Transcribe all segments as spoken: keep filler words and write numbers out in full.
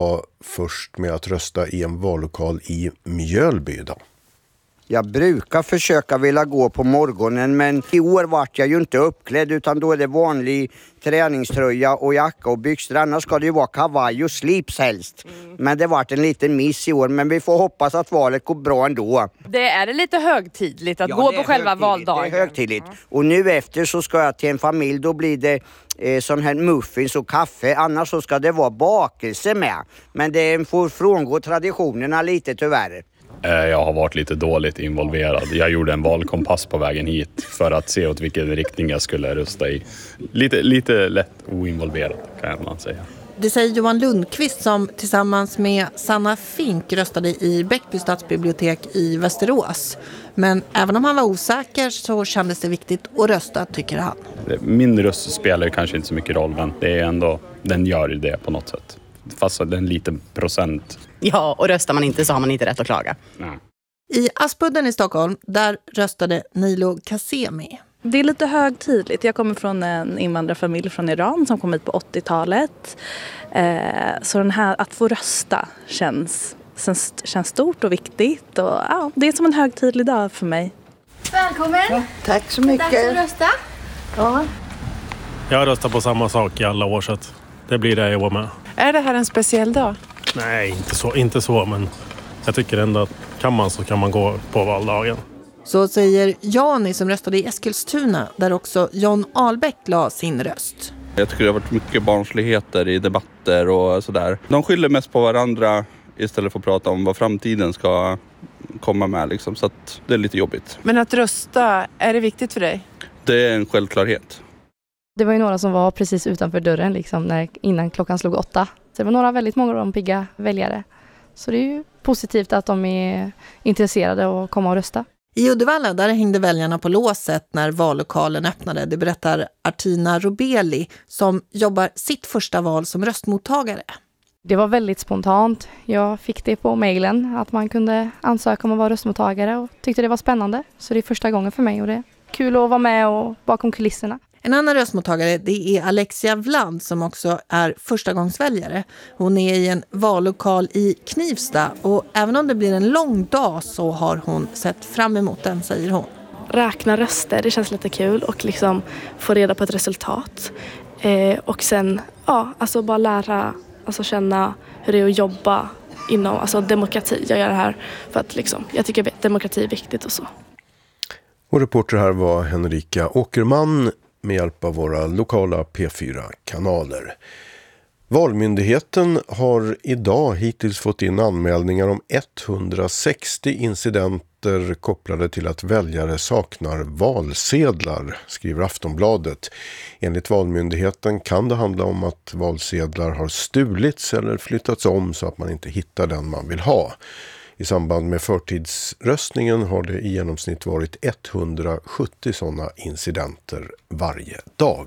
var först med att rösta i en vallokal i Mjölby idag. Jag brukar försöka vilja gå på morgonen, men i år vart jag ju inte uppklädd utan då är det vanlig träningströja och jacka och byxor. Annars ska det ju vara kavaj och slips helst. Mm. Men det vart en liten miss i år, men vi får hoppas att valet går bra ändå. Det är det lite högtidligt att ja, gå på själva valdagen. Det är högtidligt. Ja. Och nu efter så ska jag till en familj, då blir det eh, sån här muffins och kaffe. Annars så ska det vara bakelse med. Men det får frångå traditionerna lite tyvärr. Jag har varit lite dåligt involverad. Jag gjorde en valkompass på vägen hit för att se åt vilken riktning jag skulle rösta i. Lite, lite lätt oinvolverad kan man säga. Det säger Johan Lundqvist som tillsammans med Sanna Fink röstade i Bäckby stadsbibliotek i Västerås. Men även om han var osäker så kändes det viktigt att rösta, tycker han. Min röst spelar kanske inte så mycket roll, men det är ändå, den gör det på något sätt. Fast det är en liten procent. Ja, och röstar man inte så har man inte rätt att klaga. Nej. I Aspudden i Stockholm, där röstade Nilo Kasemi. Det är lite högtidligt. Jag kommer från en invandrarfamilj från Iran som kom hit på åttiotalet. Eh, så den här, att få rösta känns, känns, känns stort och viktigt. Och, ja, det är som en högtidlig dag för mig. Välkommen! Ja, tack så mycket. Dags att rösta. Ja. Jag röstar på samma sak i alla år så att det blir det i år med. Är det här en speciell dag? Nej, inte så, inte så, men jag tycker ändå att kan man så kan man gå på valdagen. Så säger Jani som röstade i Eskilstuna, där också John Ahlbäck la sin röst. Jag tycker det har varit mycket barnsligheter i debatter och sådär. De skyller mest på varandra istället för att prata om vad framtiden ska komma med. Liksom. Så att det är lite jobbigt. Men att rösta, är det viktigt för dig? Det är en självklarhet. Det var ju några som var precis utanför dörren liksom, när, innan klockan slog åtta. Så det var några väldigt många av de pigga väljare. Så det är ju positivt att de är intresserade av att komma och rösta. I Uddevalla där hängde väljarna på låset när vallokalen öppnade. Det berättar Artina Robeli som jobbar sitt första val som röstmottagare. Det var väldigt spontant. Jag fick det på mejlen att man kunde ansöka om att vara röstmottagare och tyckte det var spännande. Så det är första gången för mig och det är kul att vara med och bakom kulisserna. En annan röstmottagare det är Alexia Vland som också är förstagångsväljare. Hon är i en vallokal i Knivsta och även om det blir en lång dag så har hon sett fram emot den, säger hon. Räkna röster, det känns lite kul och liksom få reda på ett resultat. Eh, och sen ja, alltså bara lära, alltså känna hur det är att jobba inom alltså demokrati. Jag gör det här för att liksom, jag tycker att demokrati är viktigt och så. Och reporter här var Henrika Åkerman med hjälp av våra lokala P fyra-kanaler. Valmyndigheten har idag hittills fått in anmälningar om etthundrasextio incidenter kopplade till att väljare saknar valsedlar, skriver Aftonbladet. Enligt Valmyndigheten kan det handla om att valsedlar har stulits eller flyttats om så att man inte hittar den man vill ha. I samband med förtidsröstningen har det i genomsnitt varit etthundrasjuttio sådana incidenter varje dag.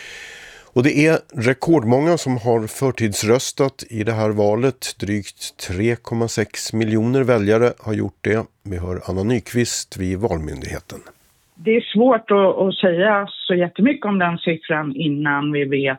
Och det är rekordmånga som har förtidsröstat i det här valet. Drygt tre komma sex miljoner väljare har gjort det. Vi hör Anna Nyqvist vid Valmyndigheten. Det är svårt att, att säga så jättemycket om den siffran innan vi vet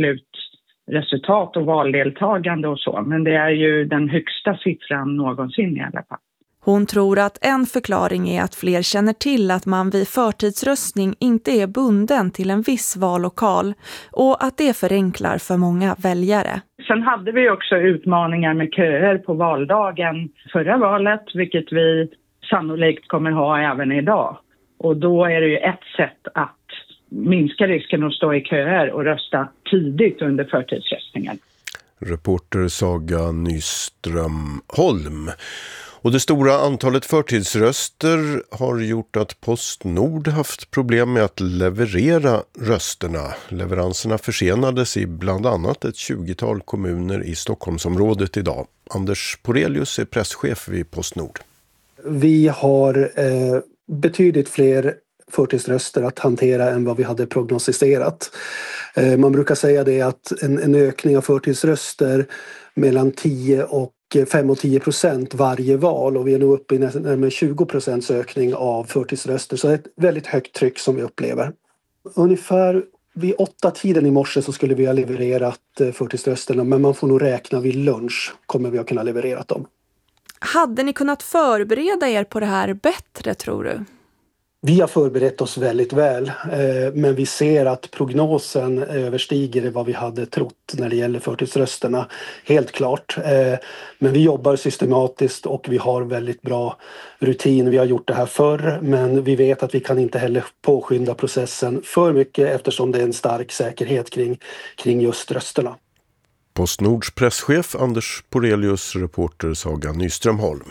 slutresultat och valdeltagande och så. Men det är ju den högsta siffran någonsin i alla fall. Hon tror att en förklaring är att fler känner till att man vid förtidsröstning inte är bunden till en viss vallokal och att det förenklar för många väljare. Sen hade vi också utmaningar med köer på valdagen förra valet, vilket vi sannolikt kommer ha även idag. Och då är det ju ett sätt att minska risken att stå i köer och rösta tidigt under förtidsröstningen. Reporter Saga Nyström Holm. Och det stora antalet förtidsröster har gjort att Postnord haft problem med att leverera rösterna. Leveranserna försenades i bland annat ett tjugotal kommuner i Stockholmsområdet idag. Anders Porelius är presschef vid Postnord. Vi har eh, betydligt fler förtidsröster att hantera än vad vi hade prognostiserat. Eh, man brukar säga det att en, en ökning av förtidsröster mellan tio och fem och tio procent varje val och vi är nu uppe i närmare tjugo procents ökning av förtidsröster. Så det är ett väldigt högt tryck som vi upplever. Ungefär vid åtta tiden i morse så skulle vi ha levererat förtidsrösterna, men man får nog räkna vid lunch kommer vi att kunna leverera dem. Hade ni kunnat förbereda er på det här bättre, tror du? Vi har förberett oss väldigt väl, men vi ser att prognosen överstiger vad vi hade trott när det gäller förtidsrösterna, helt klart. Men vi jobbar systematiskt och vi har väldigt bra rutin. Vi har gjort det här förr, men vi vet att vi kan inte heller påskynda processen för mycket eftersom det är en stark säkerhet kring, kring just rösterna. Postnords presschef Anders Porelius, reporter Saga Nyström Holm.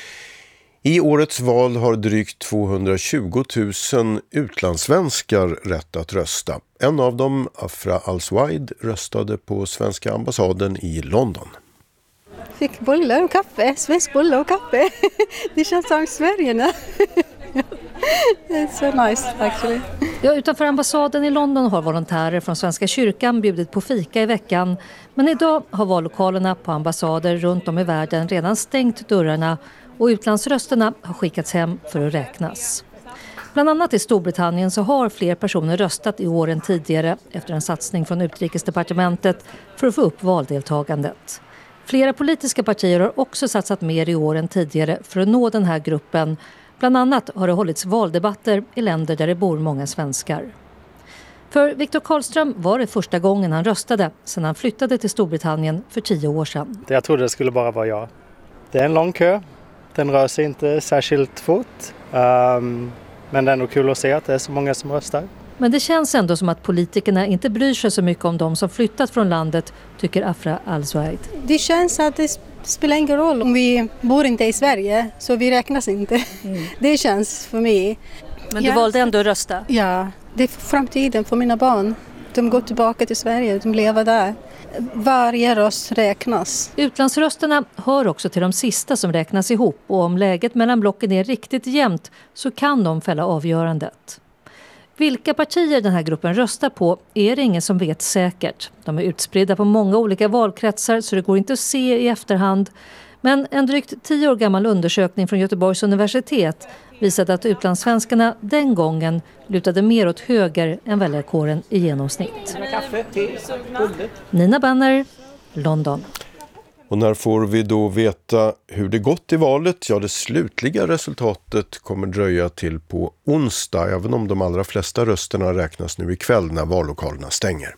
I årets val har drygt tvåhundratjugo tusen utlandssvenskar rätt att rösta. En av dem, Afra Al-Swaid, röstade på svenska ambassaden i London. Fick bullar och kaffe, svensk bullar och kaffe. Det känns som Sverige nu. It's so nice actually. Ja, utanför ambassaden i London har volontärer från Svenska kyrkan bjudit på fika i veckan. Men idag har vallokalerna på ambassader runt om i världen redan stängt dörrarna och utlandsrösterna har skickats hem för att räknas. Bland annat i Storbritannien så har fler personer röstat i år än tidigare efter en satsning från Utrikesdepartementet för att få upp valdeltagandet. Flera politiska partier har också satsat mer i år än tidigare för att nå den här gruppen. Bland annat har det hållits valdebatter i länder där det bor många svenskar. För Viktor Karlström var det första gången han röstade sedan han flyttade till Storbritannien för tio år sedan. Jag trodde det skulle bara vara jag. Det är en lång kö. Den rör sig inte särskilt fort. Um, men det är ändå kul att se att det är så många som röstar. Men det känns ändå som att politikerna inte bryr sig så mycket om de som flyttat från landet, tycker Afra Al-Swaid. Det känns att det spelar ingen roll om vi bor inte i Sverige, så vi räknas inte. Mm. Det känns för mig. Men du ja. valde ändå att rösta? Ja, det är för framtiden för mina barn. De går tillbaka till Sverige, de lever där. Varje röst räknas. Utlandsrösterna hör också till de sista som räknas ihop, och om läget mellan blocken är riktigt jämnt så kan de fälla avgörandet. Vilka partier den här gruppen röstar på är det ingen som vet säkert. De är utspridda på många olika valkretsar så det går inte att se i efterhand. Men en drygt tio år gammal undersökning från Göteborgs universitet visade att utlandssvenskarna den gången lutade mer åt höger än väljarkåren i genomsnitt. Nina Banner, London. Och när får vi då veta hur det gått i valet? Ja, det slutliga resultatet kommer dröja till på onsdag, även om de allra flesta rösterna räknas nu ikväll när vallokalerna stänger.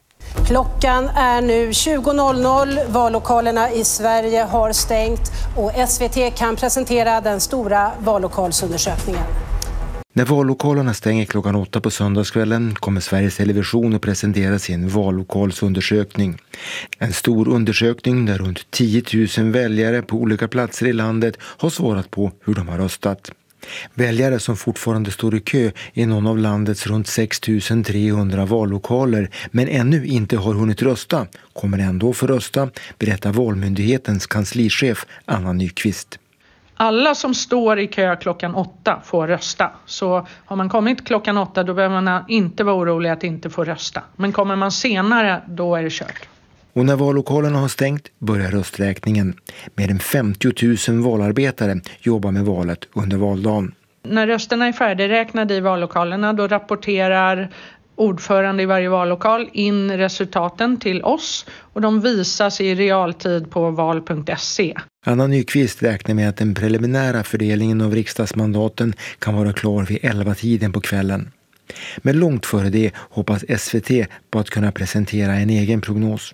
Klockan är nu tjugo noll noll. Vallokalerna i Sverige har stängt och S V T kan presentera den stora vallokalsundersökningen. När vallokalerna stänger klockan åtta på söndagskvällen kommer Sveriges Television att presentera sin vallokalsundersökning. En stor undersökning där runt tio tusen väljare på olika platser i landet har svarat på hur de har röstat. Väljare som fortfarande står i kö i någon av landets runt sex tusen trehundra vallokaler men ännu inte har hunnit rösta kommer ändå få rösta, berättar Valmyndighetens kanslichef Anna Nyqvist. Alla som står i kö klockan åtta får rösta. Så har man kommit klockan åtta då behöver man inte vara orolig att inte få rösta. Men kommer man senare då är det kört. Och när vallokalerna har stängt börjar rösträkningen. Mer än femtio tusen valarbetare jobbar med valet under valdagen. När rösterna är färdigräknade i vallokalerna då rapporterar ordförande i varje vallokal in resultaten till oss och de visas i realtid på val punkt se. Anna Nyqvist räknar med att den preliminära fördelningen av riksdagsmandaten kan vara klar vid elva tiden på kvällen. Men långt före det hoppas S V T på att kunna presentera en egen prognos.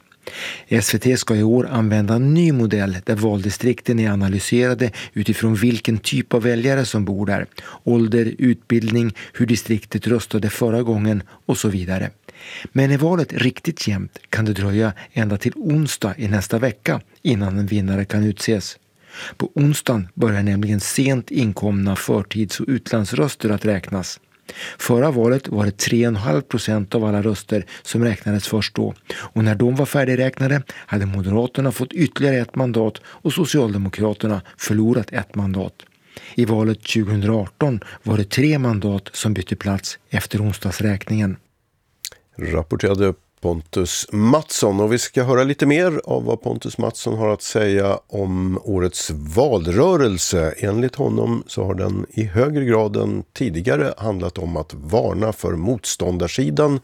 S V T ska i år använda en ny modell där valdistrikten är analyserade utifrån vilken typ av väljare som bor där, ålder, utbildning, hur distriktet röstade förra gången och så vidare. Men är valet riktigt jämnt kan det dröja ända till onsdag i nästa vecka innan en vinnare kan utses. På onsdagen börjar nämligen sent inkomna förtids- och utlandsröster att räknas. Förra valet var det tre komma fem procent av alla röster som räknades först då, och när de var färdigräknade hade Moderaterna fått ytterligare ett mandat och Socialdemokraterna förlorat ett mandat. I valet tjugohundraarton var det tre mandat som bytte plats efter onsdagsräkningen. Rapporterade Pontus Mattsson, och vi ska höra lite mer av vad Pontus Mattsson har att säga om årets valrörelse. Enligt honom så har den i högre grad än tidigare handlat om att varna för motståndarsidan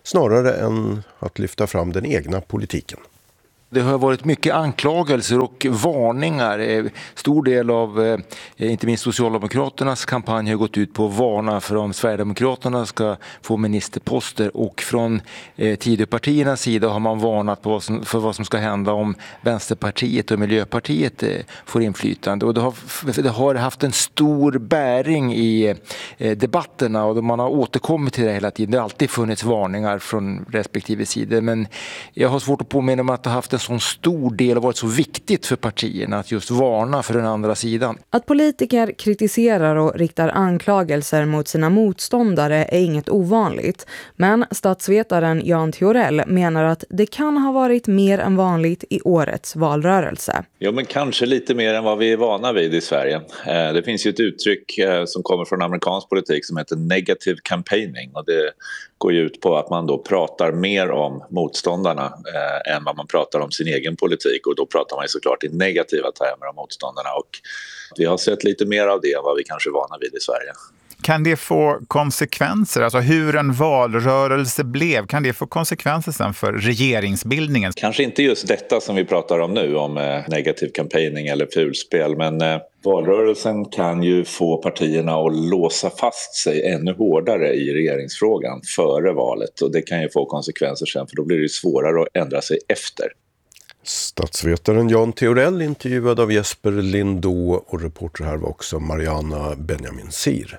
snarare än att lyfta fram den egna politiken. Det har varit mycket anklagelser och varningar. Stor del av inte minst Socialdemokraternas kampanj har gått ut på att varna för om Sverigedemokraterna ska få ministerposter, och från Tidöpartiernas sida har man varnat på vad som, för vad som ska hända om Vänsterpartiet och Miljöpartiet får inflytande. Och det har, det har haft en stor bäring i debatterna och man har återkommit till det hela tiden. Det har alltid funnits varningar från respektive sidor, men jag har svårt att påminna om att det har haft en sån stor del och varit så viktigt för partierna att just varna för den andra sidan. Att politiker kritiserar och riktar anklagelser mot sina motståndare är inget ovanligt. Men statsvetaren Jan Theorell menar att det kan ha varit mer än vanligt i årets valrörelse. Jo, men kanske lite mer än vad vi är vana vid i Sverige. Det finns ju ett uttryck som kommer från amerikansk politik som heter negative campaigning, och det går ju ut på att man då pratar mer om motståndarna eh, än vad man pratar om sin egen politik, och då pratar man ju såklart i negativa termer om motståndarna, och vi har sett lite mer av det än vad vi kanske är vana vid i Sverige. Kan det få konsekvenser, alltså hur en valrörelse blev, kan det få konsekvenser sen för regeringsbildningen? Kanske inte just detta som vi pratar om nu, om eh, negativ campaigning eller fulspel, men eh, valrörelsen kan ju få partierna att låsa fast sig ännu hårdare i regeringsfrågan före valet, och det kan ju få konsekvenser sen, för då blir det svårare att ändra sig efter. Statsvetaren Jan Theorell intervjuad av Jesper Lindå, och reporter här var också Mariana Benjamin Sir.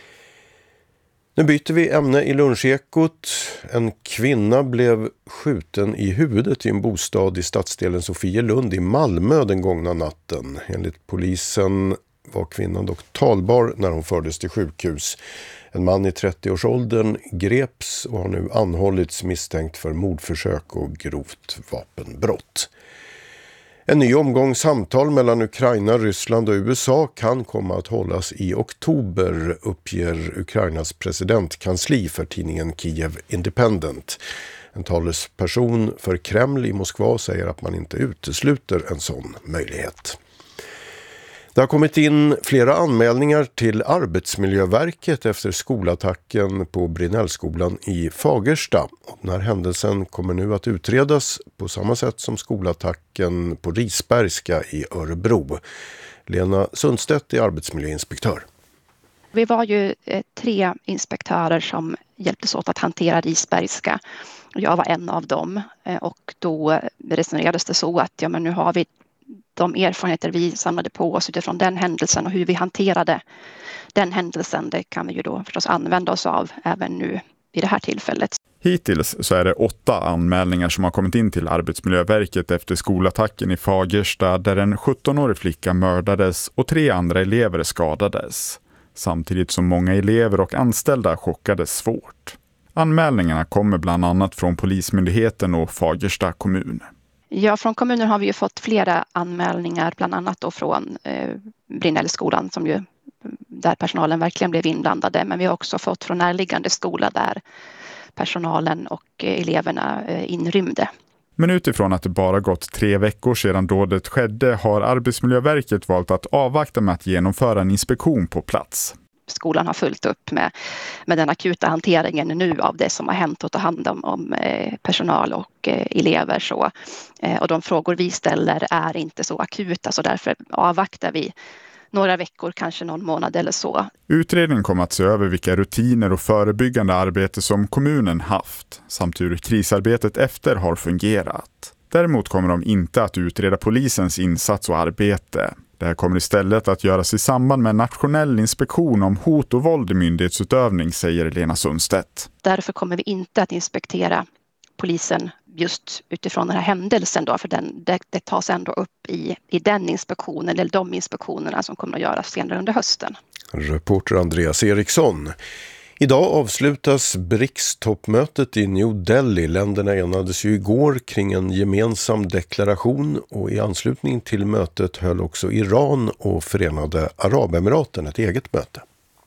Nu byter vi ämne i lunchekot. En kvinna blev skjuten i huvudet i en bostad i stadsdelen Sofielund i Malmö den gångna natten. Enligt polisen var kvinnan dock talbar när hon fördes till sjukhus. En man i trettioårsåldern greps och har nu anhållits misstänkt för mordförsök och grovt vapenbrott. En ny omgång samtal mellan Ukraina, Ryssland och U S A kan komma att hållas i oktober, uppger Ukrainas presidentkansli för tidningen Kiev Independent. En talesperson för Kreml i Moskva säger att man inte utesluter en sån möjlighet. Det har kommit in flera anmälningar till Arbetsmiljöverket efter skolattacken på Brinnellskolan i Fagersta. Den här händelsen kommer nu att utredas på samma sätt som skolattacken på Risbergska i Örebro. Lena Sundstedt är arbetsmiljöinspektör. Vi var ju tre inspektörer som hjälptes åt att hantera Risbergska. Jag var en av dem, och då resonerades det så att ja, men nu har vi de erfarenheter vi samlade på oss utifrån den händelsen och hur vi hanterade den händelsen, det kan vi ju då förstås använda oss av även nu i det här tillfället. Hittills så är det åtta anmälningar som har kommit in till Arbetsmiljöverket efter skolattacken i Fagersta där en sjuttonårig flicka mördades och tre andra elever skadades. Samtidigt som många elever och anställda chockades svårt. Anmälningarna kommer bland annat från Polismyndigheten och Fagersta kommun. Ja, från kommunen har vi ju fått flera anmälningar, bland annat då från eh, Brinnellskolan som ju, där personalen verkligen blev inblandade. Men vi har också fått från närliggande skola där personalen och eh, eleverna eh, inrymde. Men utifrån att det bara gått tre veckor sedan dådet skedde har Arbetsmiljöverket valt att avvakta med att genomföra en inspektion på plats. Skolan har fullt upp med, med den akuta hanteringen nu av det som har hänt och ta hand om, om eh, personal och eh, elever. Så, eh, och de frågor vi ställer är inte så akuta, så därför avvaktar vi några veckor, kanske någon månad eller så. Utredningen kommer att se över vilka rutiner och förebyggande arbete som kommunen haft samt hur krisarbetet efter har fungerat. Däremot kommer de inte att utreda polisens insats och arbete. Det här kommer istället att göras i samband med en nationell inspektion om hot och våld i myndighetsutövning, säger Lena Sundstedt. Därför kommer vi inte att inspektera polisen just utifrån den här händelsen då, för den, det, det tas ändå upp i, i den inspektionen eller de inspektionerna som kommer att göras senare under hösten. Reporter Andreas Eriksson. Idag avslutas B R I C S-toppmötet i New Delhi. Länderna enades ju igår kring en gemensam deklaration och i anslutning till mötet höll också Iran och Förenade Arabemiraten ett eget möte.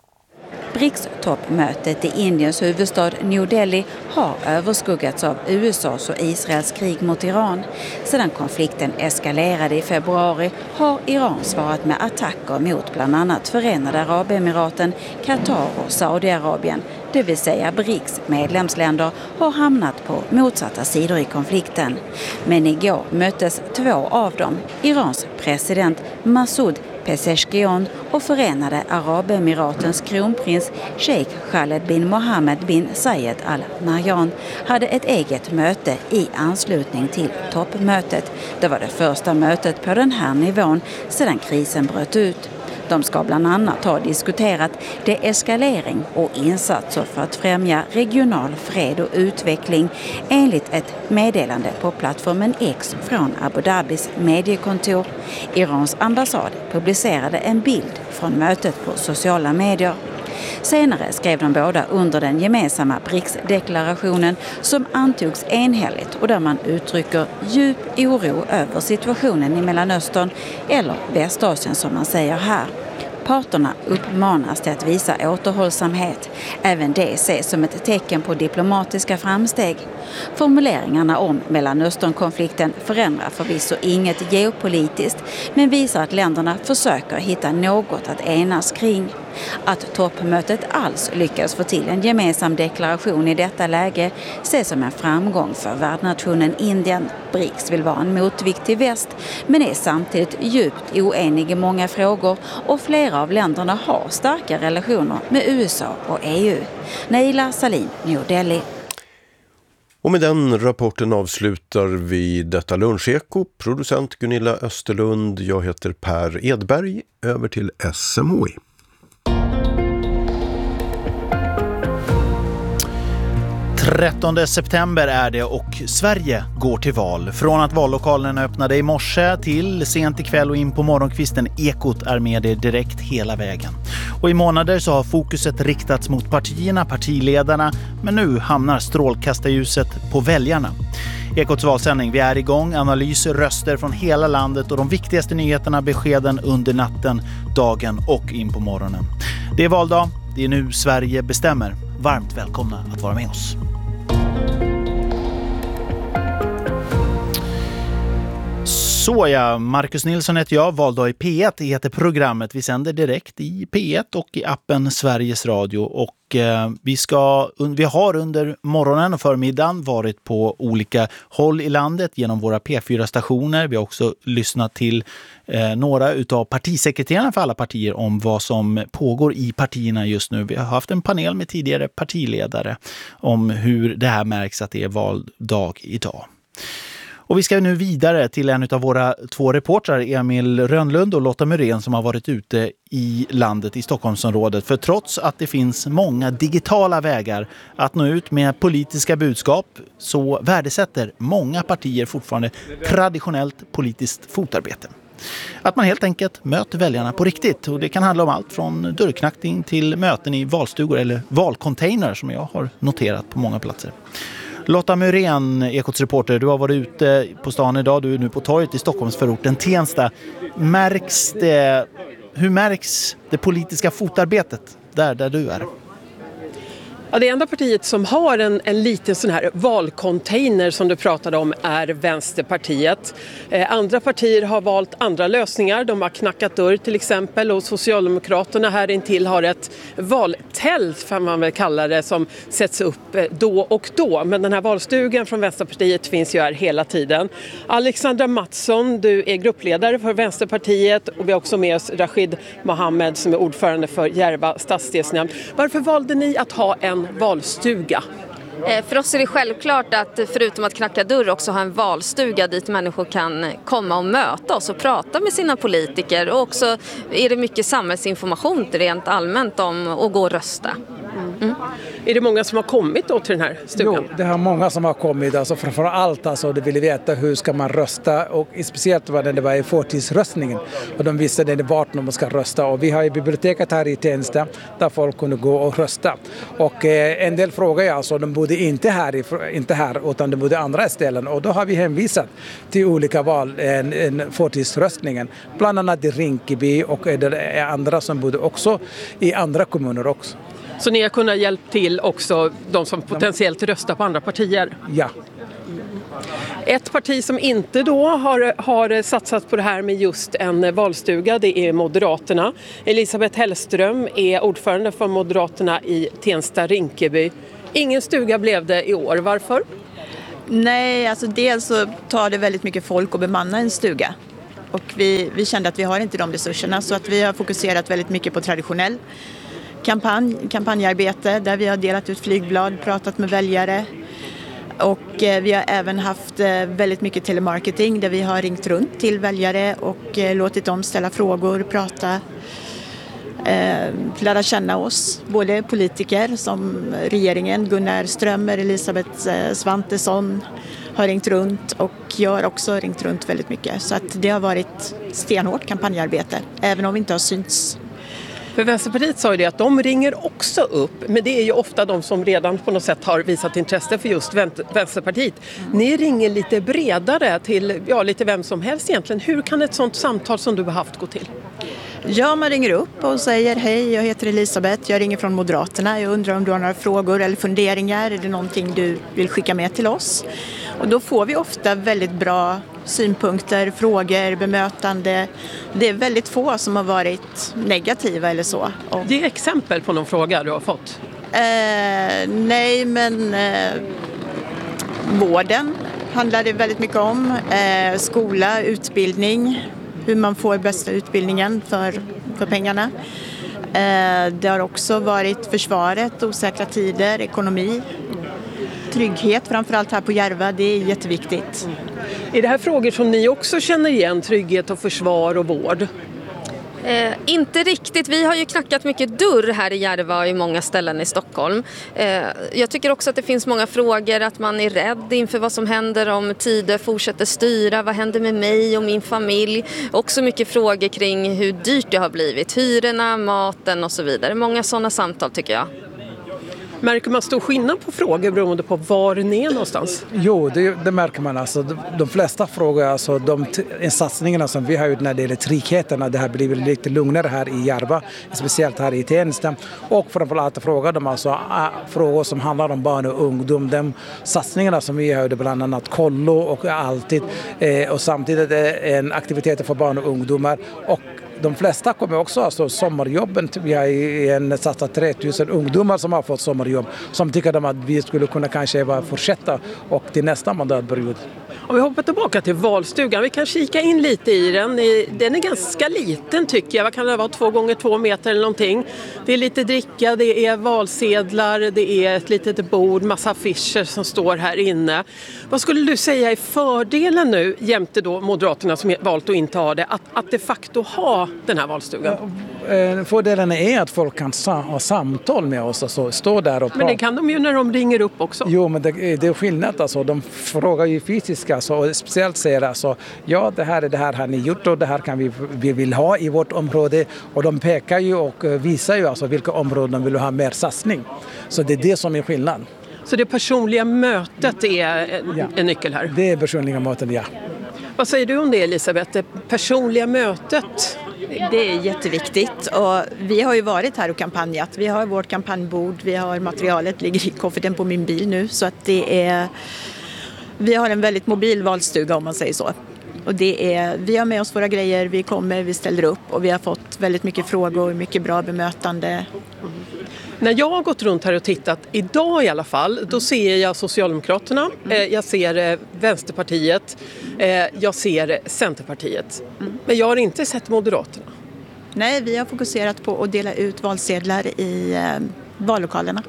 B R I C S-toppmötet i Indiens huvudstad New Delhi har överskuggats av U S A:s och Israels krig mot Iran. Sedan konflikten eskalerade i februari har Iran svarat med attacker mot bland annat Förenade Arabemiraten, Qatar och Saudiarabien, det vill säga B R I C S medlemsländer, har hamnat på motsatta sidor i konflikten. Men igår möttes två av dem, Irans president Masoud Pezeshkian och Förenade Arabemiratens kronprins Sheikh Khaled bin Mohammed bin Zayed Al Nahyan, hade ett eget möte i anslutning till toppmötet. Det var det första mötet på den här nivån sedan krisen bröt ut. De ska bland annat ha diskuterat deeskalering och insatser för att främja regional fred och utveckling, enligt ett meddelande på plattformen X från Abu Dhabis mediekontor. Irans ambassad publicerade en bild från mötet på sociala medier. Senare skrev de båda under den gemensamma B R I C S-deklarationen som antogs enhälligt och där man uttrycker djup oro över situationen i Mellanöstern, eller Västasien som man säger här. Parterna uppmanas till att visa återhållsamhet. Även det ses som ett tecken på diplomatiska framsteg. Formuleringarna om Mellanösternkonflikten förändrar förvisso inget geopolitiskt, men visar att länderna försöker hitta något att enas kring. Att toppmötet alls lyckas få till en gemensam deklaration i detta läge ses som en framgång för värdnationen Indien. B R I C S vill vara en motvikt till väst, men är samtidigt djupt oenig i många frågor, och flera av länderna har starka relationer med U S A och E U. Naila Salim, New Delhi. Och med den rapporten avslutar vi detta luncheko. Producent Gunilla Österlund, jag heter Per Edberg. Över till S M H I. trettonde september är det och Sverige går till val. Från att vallokalerna öppnade i morse till sent ikväll och in på morgonkvisten. Ekot är med det direkt hela vägen. Och i månader så har fokuset riktats mot partierna, partiledarna, men nu hamnar strålkastarljuset på väljarna. Ekots valsändning, vi är igång, analyser, röster från hela landet och de viktigaste nyheterna, beskeden under natten, dagen och in på morgonen. Det är valdag, det är nu Sverige bestämmer. Varmt välkomna att vara med oss. Så ja, Marcus Nilsson heter jag, valdag i P ett heter programmet. Vi sänder direkt i P ett och i appen Sveriges Radio. Och eh, vi, ska, vi har under morgonen och förmiddagen varit på olika håll i landet genom våra P fyra-stationer. Vi har också lyssnat till eh, några utav partisekreterarna för alla partier om vad som pågår i partierna just nu. Vi har haft en panel med tidigare partiledare om hur det här märks att det är valdag idag. Och vi ska nu vidare till en av våra två reportrar, Emil Rönnlund och Lotta Myrén, som har varit ute i landet i Stockholmsområdet. För trots att det finns många digitala vägar att nå ut med politiska budskap så värdesätter många partier fortfarande traditionellt politiskt fotarbete. Att man helt enkelt möter väljarna på riktigt, och det kan handla om allt från dörrknackning till möten i valstugor eller valcontainer som jag har noterat på många platser. Lotta Myrén, Ekots reporter, du har varit ute på stan idag, du är nu på torget i Stockholmsförorten Tensta. Märks det, hur märks det politiska fotarbetet där, där du är? Ja, det enda partiet som har en, en liten sån här valcontainer som du pratade om är Vänsterpartiet. Eh, andra partier har valt andra lösningar. De har knackat dörr till exempel, och Socialdemokraterna här intill har ett valtält, får man väl kalla det, som sätts upp då och då. Men den här valstugan från Vänsterpartiet finns ju här hela tiden. Alexandra Mattsson, du är gruppledare för Vänsterpartiet, och vi har också med oss Rashid Mohammed som är ordförande för Järva stadsdelsnämnd. Varför valde ni att ha en valstuga? För oss är det självklart att förutom att knacka dörr också ha en valstuga dit människor kan komma och möta oss och prata med sina politiker. Och också är det mycket samhällsinformation rent allmänt om att gå och rösta. Mm. Är det många som har kommit då till den här stugan? Jo, det är många som har kommit. Alltså framförallt alltså, de ville veta hur ska man rösta, och speciellt när det var i förtidsröstningen. Och de visste det vart de ska rösta. Och vi har ju biblioteket här i Tensta där folk kunde gå och rösta. Och eh, en del frågar alltså, de bodde inte här, inte här utan de bodde andra ställen. Och då har vi hänvisat till olika val, en, en förtidsröstningen. Bland annat i Rinkeby, och det är andra som bodde också i andra kommuner också. Så ni har kunnat hjälpa till också de som potentiellt röstar på andra partier? Ja. Ett parti som inte då har, har satsat på det här med just en valstuga, det är Moderaterna. Elisabeth Hellström är ordförande för Moderaterna i Tensta-Rinkeby. Ingen stuga blev det i år. Varför? Nej, alltså dels så tar det väldigt mycket folk att bemanna en stuga. Och vi, vi kände att vi har inte de resurserna, så att vi har fokuserat väldigt mycket på traditionell kampanj, kampanjarbete där vi har delat ut flygblad, pratat med väljare. Och eh, vi har även haft eh, väldigt mycket telemarketing där vi har ringt runt till väljare och eh, låtit dem ställa frågor, prata, eh, lära känna oss. Både politiker som regeringen, Gunnar Strömmer, Elisabeth eh, Svantesson har ringt runt, och jag har också ringt runt väldigt mycket. Så att det har varit stenhårt kampanjarbete, även om vi inte har synts. För Vänsterpartiet sa ju det att de ringer också upp, men det är ju ofta de som redan på något sätt har visat intresse för just Vänsterpartiet. Ni ringer lite bredare till ja, lite vem som helst egentligen. Hur kan ett sånt samtal som du har haft gå till? Ja, man ringer upp och säger hej, jag heter Elisabeth, jag ringer från Moderaterna. Jag undrar om du har några frågor eller funderingar, är det någonting du vill skicka med till oss? Och då får vi ofta väldigt bra synpunkter, frågor, bemötande. Det är väldigt få som har varit negativa eller så. Och ge exempel på någon fråga du har fått. Eh, nej, men eh, vården handlar det väldigt mycket om. Eh, skola, utbildning, hur man får bästa utbildningen för, för pengarna. Eh, det har också varit försvaret, osäkra tider, ekonomi. Trygghet, framförallt här på Järva, det är jätteviktigt. Mm. Är det här frågor som ni också känner igen, trygghet och försvar och vård? Eh, inte riktigt. Vi har ju knackat mycket dörr här i Järva och i många ställen i Stockholm. Eh, jag tycker också att det finns många frågor, att man är rädd inför vad som händer om tider fortsätter styra. Vad händer med mig och min familj? Också mycket frågor kring hur dyrt det har blivit. Hyrorna, maten och så vidare. Många sådana samtal tycker jag. Märker man stor skillnad på frågor beroende på var ni är någonstans? Jo, det, det märker man. Alltså, de, de flesta frågor, alltså, de t- satsningarna som vi har gjort när det gäller tryggheten, det har blivit lite lugnare här i Järva, speciellt här i Tensta. Och framförallt frågar de alltså, äh, frågor som handlar om barn och ungdom. De satsningarna som vi har gjort, bland annat kollo och alltid, eh, och samtidigt eh, en aktivitet för barn och ungdomar. Och de flesta kommer också, alltså sommarjobben, vi har en satsat tre tusen ungdomar som har fått sommarjobb, som tycker att vi skulle kunna kanske bara fortsätta och till nästa mandatperiod. Om vi hoppar tillbaka till valstugan, vi kan kika in lite i den. Den är ganska liten tycker jag, vad kan det vara, två gånger två meter eller någonting. Det är lite dricka, det är valsedlar, det är ett litet bord, massa affischer som står här inne. Vad skulle du säga är fördelen nu, jämte då Moderaterna som valt att inte ha det, att, att de facto ha den här valstugan? Ja, fördelen är att folk kan ha samtal med oss, alltså stå där och prata. Men det kan de ju när de ringer upp också. Jo, men det, det är skillnad, alltså, de frågar ju fysiskt, alltså, och speciellt säger alltså, ja det här är det här har ni gjort och det här kan vi, vi vill ha i vårt område, och de pekar ju och visar ju alltså vilka områden de vill ha mer satsning. Så det är det som är skillnad. Så det personliga mötet är en, ja. en nyckel här? Det är personliga möten, ja. Vad säger du om det, Elisabeth? Det personliga mötet? Det är jätteviktigt, och vi har ju varit här och kampanjat. Vi har vårt kampanjbord, vi har materialet, ligger i kofferten på min bil nu, så att det är, vi har en väldigt mobil valstuga om man säger så. Och det är, vi har med oss våra grejer, vi kommer, vi ställer upp, och vi har fått väldigt mycket frågor, mycket bra bemötande. Mm. När jag har gått runt här och tittat, idag i alla fall, då ser jag Socialdemokraterna, mm. jag ser Vänsterpartiet, jag ser Centerpartiet. Mm. Men jag har inte sett Moderaterna. Nej, vi har fokuserat på att dela ut valsedlar i eh, vallokalerna.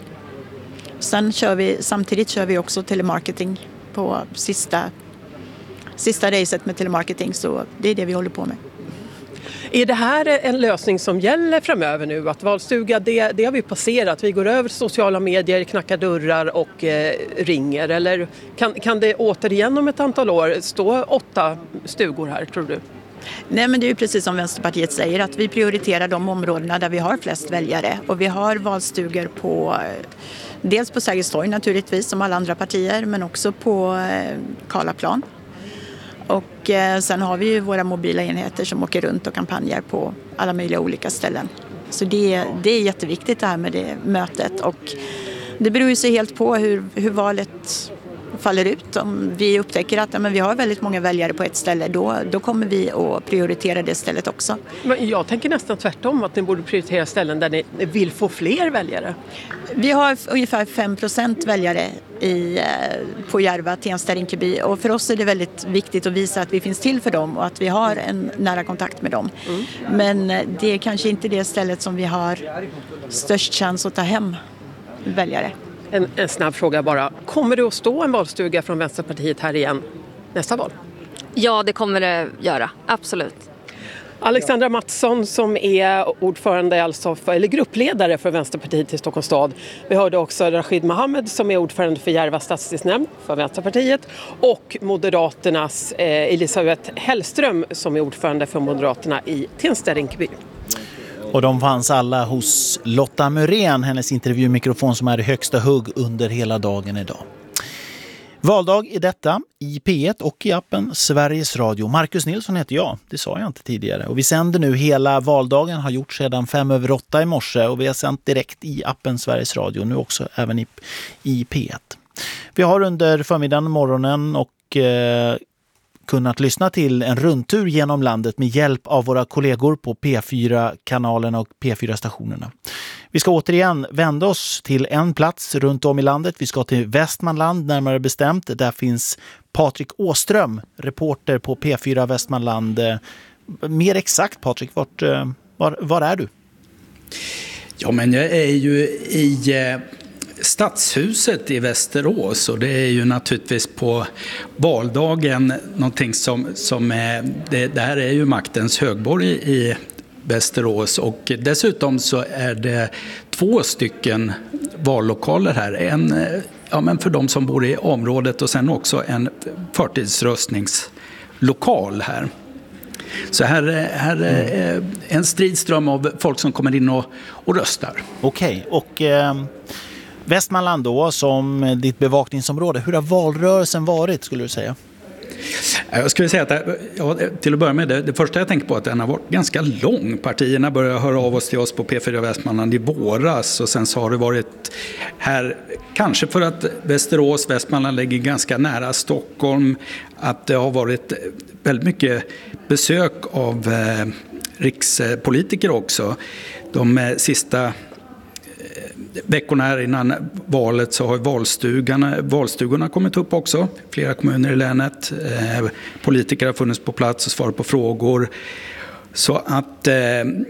Sen kör vi, samtidigt kör vi också telemarketing på sista, sista racet med telemarketing, så det är det vi håller på med. Är det här en lösning som gäller framöver nu? Att valstuga, det, det har vi passerat. Vi går över sociala medier, knackar dörrar och eh, ringer. Eller kan, kan det återigen om ett antal år stå åtta stugor här, tror du? Nej, men det är ju precis som Vänsterpartiet säger, att vi prioriterar de områdena där vi har flest väljare. Och vi har valstugor på, dels på Sergels torg naturligtvis som alla andra partier, men också på eh, Karlaplan. Och eh, sen har vi ju våra mobila enheter som åker runt och kampanjar på alla möjliga olika ställen. Så det, det är jätteviktigt det här med det mötet, och det beror ju sig helt på hur, hur valet faller ut, om vi upptäcker att ja, men vi har väldigt många väljare på ett ställe, då, då kommer vi att prioritera det stället också. Men jag tänker nästan tvärtom, att ni borde prioritera ställen där ni vill få fler väljare. Vi har ungefär fem procent väljare i, på Järva, Tensta, Rinkeby, och för oss är det väldigt viktigt att visa att vi finns till för dem och att vi har en nära kontakt med dem. Mm. Men det är kanske inte det stället som vi har störst chans att ta hem väljare. En, en snabb fråga bara. Kommer det att stå en valstuga från Vänsterpartiet här igen nästa val? Ja, det kommer det göra. Absolut. Alexandra Mattsson som är ordförande, alltså för, eller gruppledare för Vänsterpartiet i Stockholms stad. Vi hörde också Rashid Mohammed som är ordförande för Järva stadsdelsnämnd för Vänsterpartiet och Moderaternas eh, Elisabeth Hellström som är ordförande för Moderaterna i Tensta, Rinkeby. Och de fanns alla hos Lotta Murén, hennes intervjumikrofon som är i högsta hugg under hela dagen idag. Valdag i detta i P ett och i appen Sveriges Radio. Marcus Nilsson heter jag, det sa jag inte tidigare. Och vi sänder nu hela valdagen, har gjort sedan fem över åtta i morse. Och vi har sänt direkt i appen Sveriges Radio, nu också även i, i P ett. Vi har under förmiddagen, morgonen och eh, kunnat lyssna till en rundtur genom landet med hjälp av våra kollegor på P fyra-kanalerna och P fyra-stationerna. Vi ska återigen vända oss till en plats runt om i landet. Vi ska till Västmanland närmare bestämt. Där finns Patrik Åström, reporter på P fyra Västmanland. Mer exakt, Patrik, vart, var, var är du? Ja, men jag är ju i Stadshuset i Västerås och det är ju naturligtvis på valdagen någonting som, som är, det, det här är ju maktens högborg i Västerås och dessutom så är det två stycken vallokaler här. En ja, men för de som bor i området och sen också en förtidsröstningslokal här. Så här, här är en stridström av folk som kommer in och, och röstar. Okej, och eh, Västmanland då som ditt bevakningsområde. Hur har valrörelsen varit skulle du säga? Jag skulle säga att ja, till att börja med det, det första jag tänker på är att den har varit ganska lång. Partierna började höra av oss till oss på P fyra Västmanland i våras och sen så har det varit här, kanske för att Västerås, Västmanland ligger ganska nära Stockholm, att det har varit väldigt mycket besök av eh, rikspolitiker också. De eh, sista veckorna här innan valet så har valstugorna, valstugorna kommit upp också. Flera kommuner i länet. Eh, politiker har funnits på plats och svarat på frågor. Så att eh,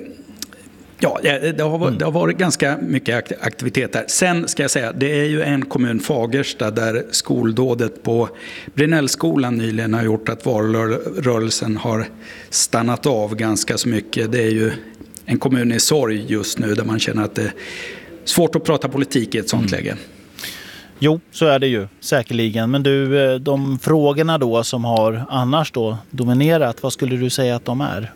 ja, det har, mm. det har varit ganska mycket aktivitet där. Sen ska jag säga, det är ju en kommun, Fagersta, där skoldådet på Brinellskolan nyligen har gjort att valrörelsen har stannat av ganska så mycket. Det är ju en kommun i sorg just nu där man känner att det är svårt att prata politik i ett sånt mm. läge. Jo, så är det ju säkerligen. Men du, de frågorna då som har annars då dominerat, vad skulle du säga att de är?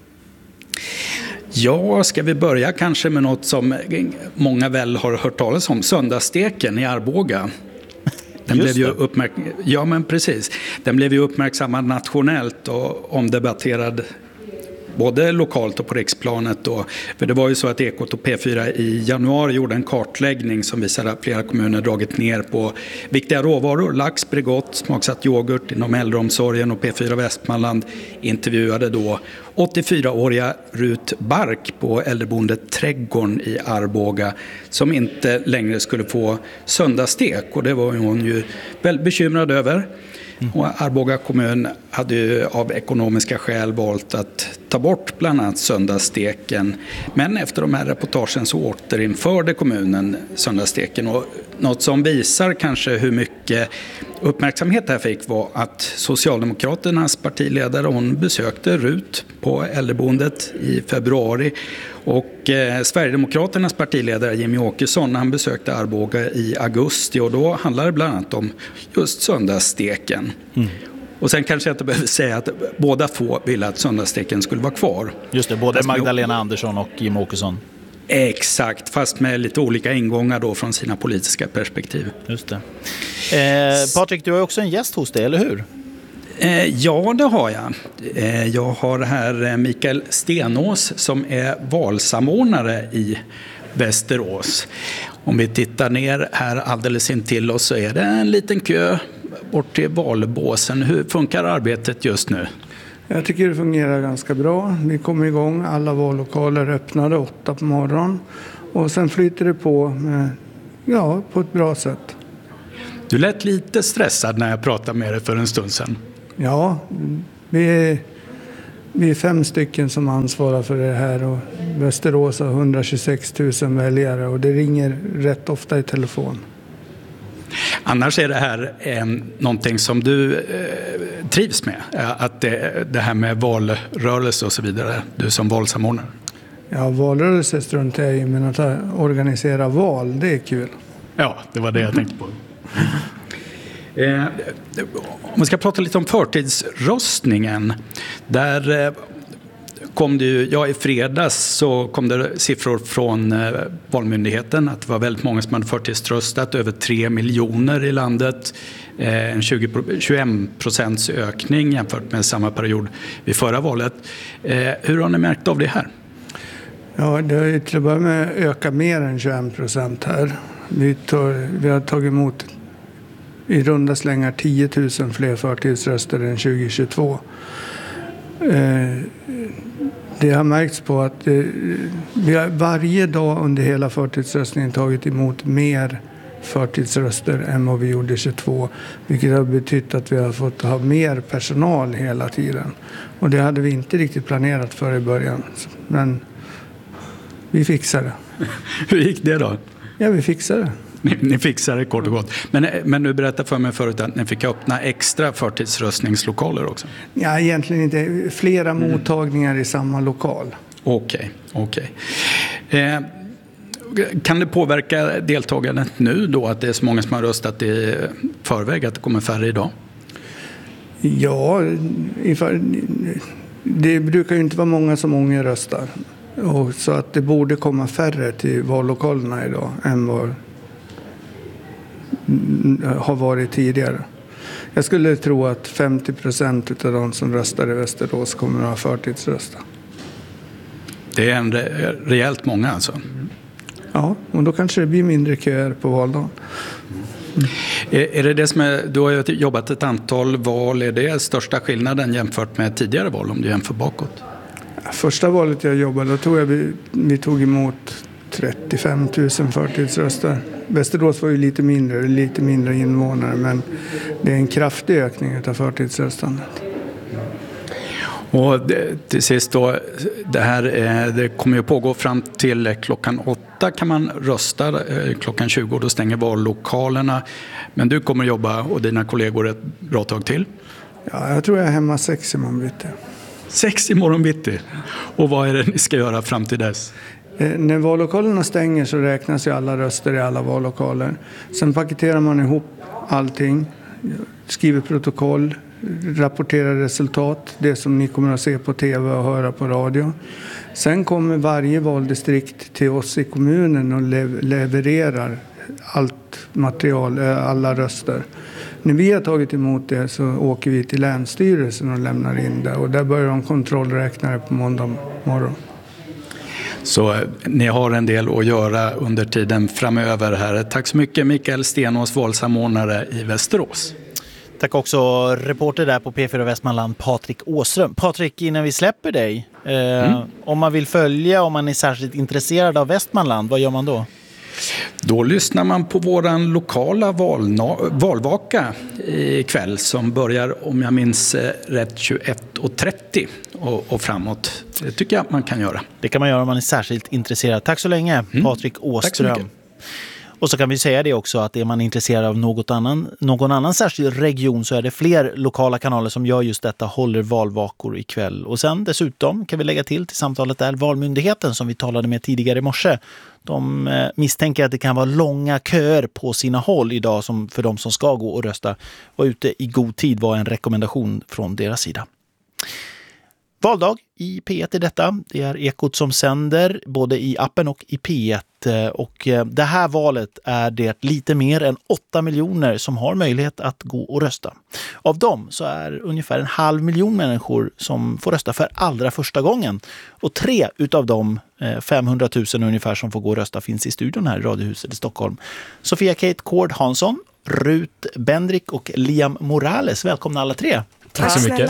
Ja, ska vi börja kanske med något som många väl har hört talas om, söndagssteken i Arboga. Den blev ju uppmärk- ja, men precis. Den blev ju uppmärksammad nationellt och omdebatterad både lokalt och på riksplanet då. För det var ju så att Ekot och P fyra i januari gjorde en kartläggning som visade att flera kommuner dragit ner på viktiga råvaror. Lax, Bregott, smaksatt yoghurt inom äldreomsorgen, och P fyra Västmanland intervjuade då åttiofyraåriga Rut Bark på äldreboendet Trädgården i Arboga som inte längre skulle få söndagsstek, och det var hon ju väldigt bekymrad över. Och Arboga kommun hade ju av ekonomiska skäl valt att ta bort bland annat söndagssteken. Men efter de här reportagen så återinförde kommunen söndagssteken. Och något som visar kanske hur mycket uppmärksamhet det här fick var att Socialdemokraternas partiledare, hon besökte Rut på äldreboendet i februari. Och eh, Sverigedemokraternas partiledare Jimmy Åkesson, han besökte Arboga i augusti, och då handlade det bland annat om just söndagssteken. Mm. Och sen kanske jag inte behöver säga att båda två ville att söndagssteken skulle vara kvar. Just det, både Magdalena Andersson och Jimmy Åkesson. Exakt, fast med lite olika ingångar då från sina politiska perspektiv. Just det. Eh, Patrik, du har ju också en gäst hos dig, eller hur? Eh, ja, det har jag. Eh, jag har här Mikael Stenås som är valsamordnare i Västerås. Om vi tittar ner här alldeles intill oss så är det en liten kö bort till valbåsen. Hur funkar arbetet just nu? Jag tycker det fungerar ganska bra. Vi kommer igång, alla vallokaler öppnade åtta på morgonen. Och sen flyter det på, med, ja, på ett bra sätt. Du lät lite stressad när jag pratade med dig för en stund sedan. Ja, vi är, vi är fem stycken som ansvarar för det här. Och Västerås har hundratjugosex tusen väljare och det ringer rätt ofta i telefon. Annars är det här en, någonting som du eh, trivs med, att det, det här med valrörelse och så vidare, du som valsamordnare. Ja, valrörelse struntar jag i, men att organisera val, det är kul. Ja, det var det jag tänkte på. eh, om vi ska prata lite om förtidsröstningen, där eh, kom det ju, ja, i fredags så kom det siffror från eh, Valmyndigheten att det var väldigt många som hade förtidsröstat, över tre miljoner i landet. Eh, en tjugo, tjugoen procents ökning jämfört med samma period vid förra valet. Eh, hur har ni märkt av det här? Ja, det har ju till att börja med ökat mer än tjugoen procent här. Vi, tar, vi har tagit emot i runda slängar tio tusen fler förtidsröster än tjugohundratjugotvå. Eh, Det har märkts på att eh, vi har varje dag under hela förtidsröstningen tagit emot mer förtidsröster än vad vi gjorde tjugotvå. Vilket har betytt att vi har fått ha mer personal hela tiden. Och det hade vi inte riktigt planerat för i början. Men vi fixade det. Hur gick det då? Ja, vi fixade det. Ni, ni fixade det kort och gott. Men, men du berättade för mig förut att ni fick öppna extra förtidsröstningslokaler också. Ja, egentligen inte. Flera mm. mottagningar i samma lokal. Okej, okej. Eh, kan det påverka deltagandet nu då att det är så många som har röstat i förväg, att det kommer färre idag? Ja, det brukar ju inte vara många som ångerröstar. Och så att det borde komma färre till vallokalerna idag än vad har varit tidigare. Jag skulle tro att femtio procent av de som röstar i Västerås kommer att ha förtidsrösta. Det är en re- rejält många alltså? Mm. Ja, och då kanske det blir mindre köer på valdagen. Mm. Är, är det det som är, du har ju jobbat ett antal val, är det största skillnaden jämfört med tidigare val om du jämför bakåt? Första valet jag jobbade, då tog jag, vi, vi tog emot trettiofem tusen förtidsröster. Västerås var ju lite mindre, lite mindre invånare, men det är en kraftig ökning av förtidsröstandet. Och det, till sist då, det här det kommer ju pågå fram till klockan åtta kan man rösta, klockan tjugo då stänger vallokalerna. Men du kommer jobba och dina kollegor ett bra tag till? Ja, jag tror jag är hemma sex i morgon bitti. Sex i morgon bitti? Och vad är det ni ska göra fram till dess? Eh, när vallokalerna stänger så räknas ju alla röster i alla vallokaler. Sen paketerar man ihop allting, skriver protokoll, rapporterar resultat, det som ni kommer att se på tv och höra på radio. Sen kommer varje valdistrikt till oss i kommunen och lev- levererar allt material, alla röster. När vi har tagit emot det så åker vi till Länsstyrelsen och lämnar in det. Och där börjar de kontrollräknare på måndag morgon. Så ni har en del att göra under tiden framöver här. Tack så mycket Mikael Stenås, valsamordnare i Västerås. Tack också reporter där på P fyra Västmanland, Patrik Åström. Patrik, innan vi släpper dig, eh, mm. om man vill följa, om man är särskilt intresserad av Västmanland, vad gör man då? Då lyssnar man på våran lokala valna- valvaka ikväll som börjar, om jag minns rätt, tjugoett och trettio och, och framåt. Det tycker jag att man kan göra. Det kan man göra om man är särskilt intresserad. Tack så länge, mm. Patrik Åström. Och så kan vi säga det också att är man intresserad av något annan, någon annan särskild region så är det fler lokala kanaler som gör just detta, håller valvakor ikväll. Och sen dessutom kan vi lägga till till samtalet där Valmyndigheten som vi talade med tidigare i morse. De misstänker att det kan vara långa köer på sina håll idag som för de som ska gå och rösta. Och ute i god tid var en rekommendation från deras sida. Valdag i P ett i detta. Det är Ekot som sänder både i appen och i P ett. Och det här valet är det lite mer än åtta miljoner som har möjlighet att gå och rösta. Av dem så är ungefär en halv miljon människor som får rösta för allra första gången. Och tre utav dem, femhundratusen ungefär som får gå och rösta, finns i studion här i Radiohuset i Stockholm. Sofia Kate Kård Hansson Rut Bendrik och Liam Morales. Välkomna alla tre. Tack så mycket.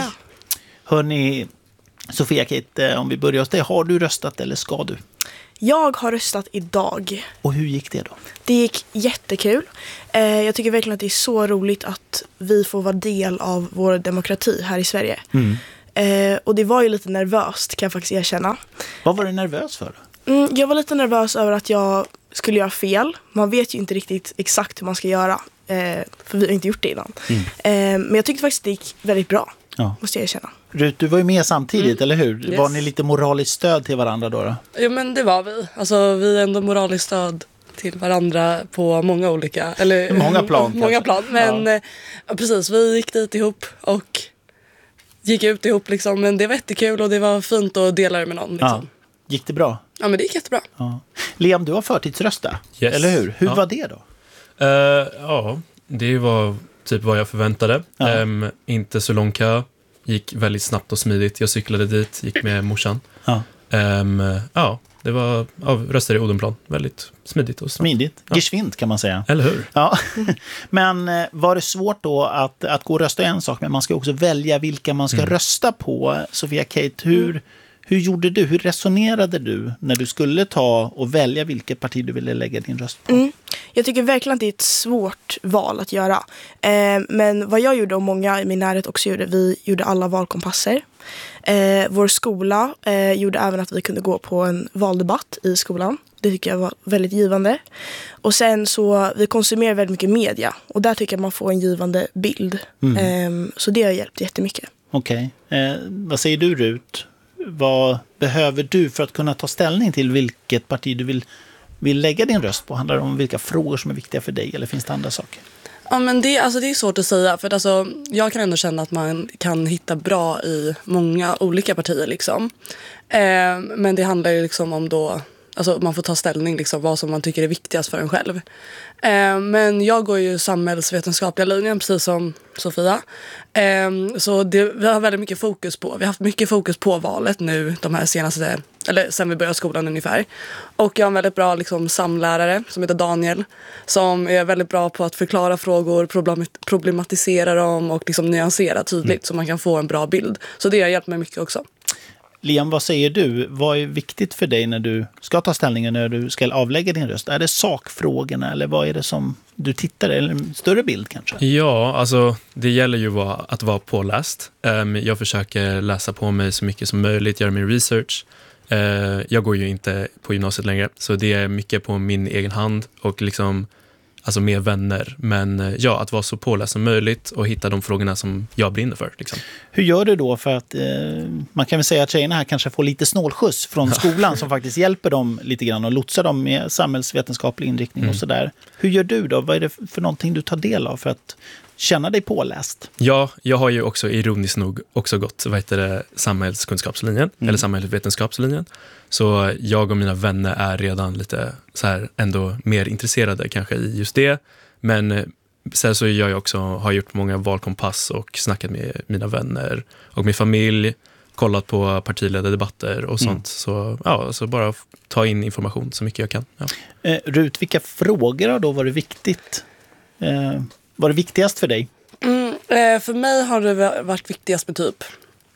Hörrni, Sofia Kate, om vi börjar hos dig. Har du röstat eller ska du? Jag har röstat idag. Och hur gick det då? Det gick jättekul. Eh, jag tycker verkligen att det är så roligt att vi får vara del av vår demokrati här i Sverige. Mm. Eh, och det var ju lite nervöst, kan jag faktiskt erkänna. Vad var du nervös för? Mm, jag var lite nervös över att jag skulle göra fel. Man vet ju inte riktigt exakt hur man ska göra. Eh, för vi har inte gjort det innan. Mm. Eh, men jag tyckte faktiskt det gick väldigt bra. Ja. Måste jag erkänna. Rut, du var ju med samtidigt, Mm. eller hur? Yes. Var ni lite moraliskt stöd till varandra då? då? Ja, men det var vi. Alltså, vi är ändå moraliskt stöd till varandra på många olika... Eller, många plan. många plan. Men ja. Ja, precis, vi gick dit ihop och gick ut ihop. Liksom, men det var jättekul och det var fint att dela det med någon. Liksom. Ja. Gick det bra? Ja, men det gick jättebra. Ja. Liam, du har förtidsrösta, yes. eller hur? Hur ja. var det då? Uh, ja, det var typ vad jag förväntade. Ja. Um, inte så lång kö. Gick väldigt snabbt och smidigt. Jag cyklade dit, gick med morsan. Ja, um, ja det var ja, röstade i Odenplan. Väldigt smidigt och snabbt. Smidigt. Ja. Geschwint kan man säga. Eller hur? Ja. Men var det svårt då att, att gå och rösta en sak, men man ska också välja vilka man ska Mm. rösta på. Sofia Kate, hur, mm. hur gjorde du? Hur resonerade du när du skulle ta och välja vilket parti du ville lägga din röst på? Mm. Jag tycker verkligen att det är ett svårt val att göra. Eh, men vad jag gjorde och många i min närhet också gjorde, vi gjorde alla valkompasser. Eh, vår skola eh, gjorde även att vi kunde gå på en valdebatt i skolan. Det tycker jag var väldigt givande. Och sen så, vi konsumerar väldigt mycket media. Och där tycker jag man får en givande bild. Mm. Eh, så det har hjälpt jättemycket. Okej. Okay. Eh, vad säger du, Rut? Vad behöver du för att kunna ta ställning till vilket parti du vill, vill lägga din röst på? Handlar det om vilka frågor som är viktiga för dig, eller finns det andra saker? Ja, men det, alltså, det är svårt att säga. För att, alltså, jag kan ändå känna att man kan hitta bra i många olika partier. Liksom. Eh, men det handlar ju liksom om då... Alltså man får ta ställning liksom vad som man tycker är viktigast för en själv. Eh, men jag går ju samhällsvetenskapliga linjen precis som Sofia. Eh, så det, vi har väldigt mycket fokus på. Vi har haft mycket fokus på valet nu de här senaste, eller sen vi började skolan ungefär. Och jag har en väldigt bra liksom, samlärare som heter Daniel. Som är väldigt bra på att förklara frågor, problematisera dem och liksom nyansera tydligt mm. så man kan få en bra bild. Så det har hjälpt mig mycket också. Liam, vad säger du? Vad är viktigt för dig när du ska ta ställningen, när du ska avlägga din röst? Är det sakfrågorna eller vad är det som du tittar, eller en större bild kanske? Ja, alltså det gäller ju att vara påläst. Jag försöker läsa på mig så mycket som möjligt, göra min research. Jag går ju inte på gymnasiet längre, så det är mycket på min egen hand och liksom alltså med vänner. Men ja, att vara så påläst som möjligt och hitta de frågorna som jag brinner för. Liksom. Hur gör du då för att, eh, man kan väl säga att tjejerna här kanske får lite snålskjuts från skolan som faktiskt hjälper dem lite grann och lotsar dem med samhällsvetenskaplig inriktning mm. och sådär. Hur gör du då? Vad är det för någonting du tar del av för att känna dig påläst? Ja, jag har ju också ironiskt nog också gått vad heter det, samhällskunskapslinjen mm. eller samhällsvetenskapslinjen. Så jag och mina vänner är redan lite så här ändå mer intresserade kanske i just det. Men sen så jag också har gjort många valkompass och snackat med mina vänner och min familj, kollat på partiledardebatter och sånt. Mm. Så ja, så bara ta in information så mycket jag kan. Ja. Eh, Rut, vilka frågor har då varit viktigt? Eh, var det viktigast för dig? Mm, eh, för mig har det varit viktigast med typ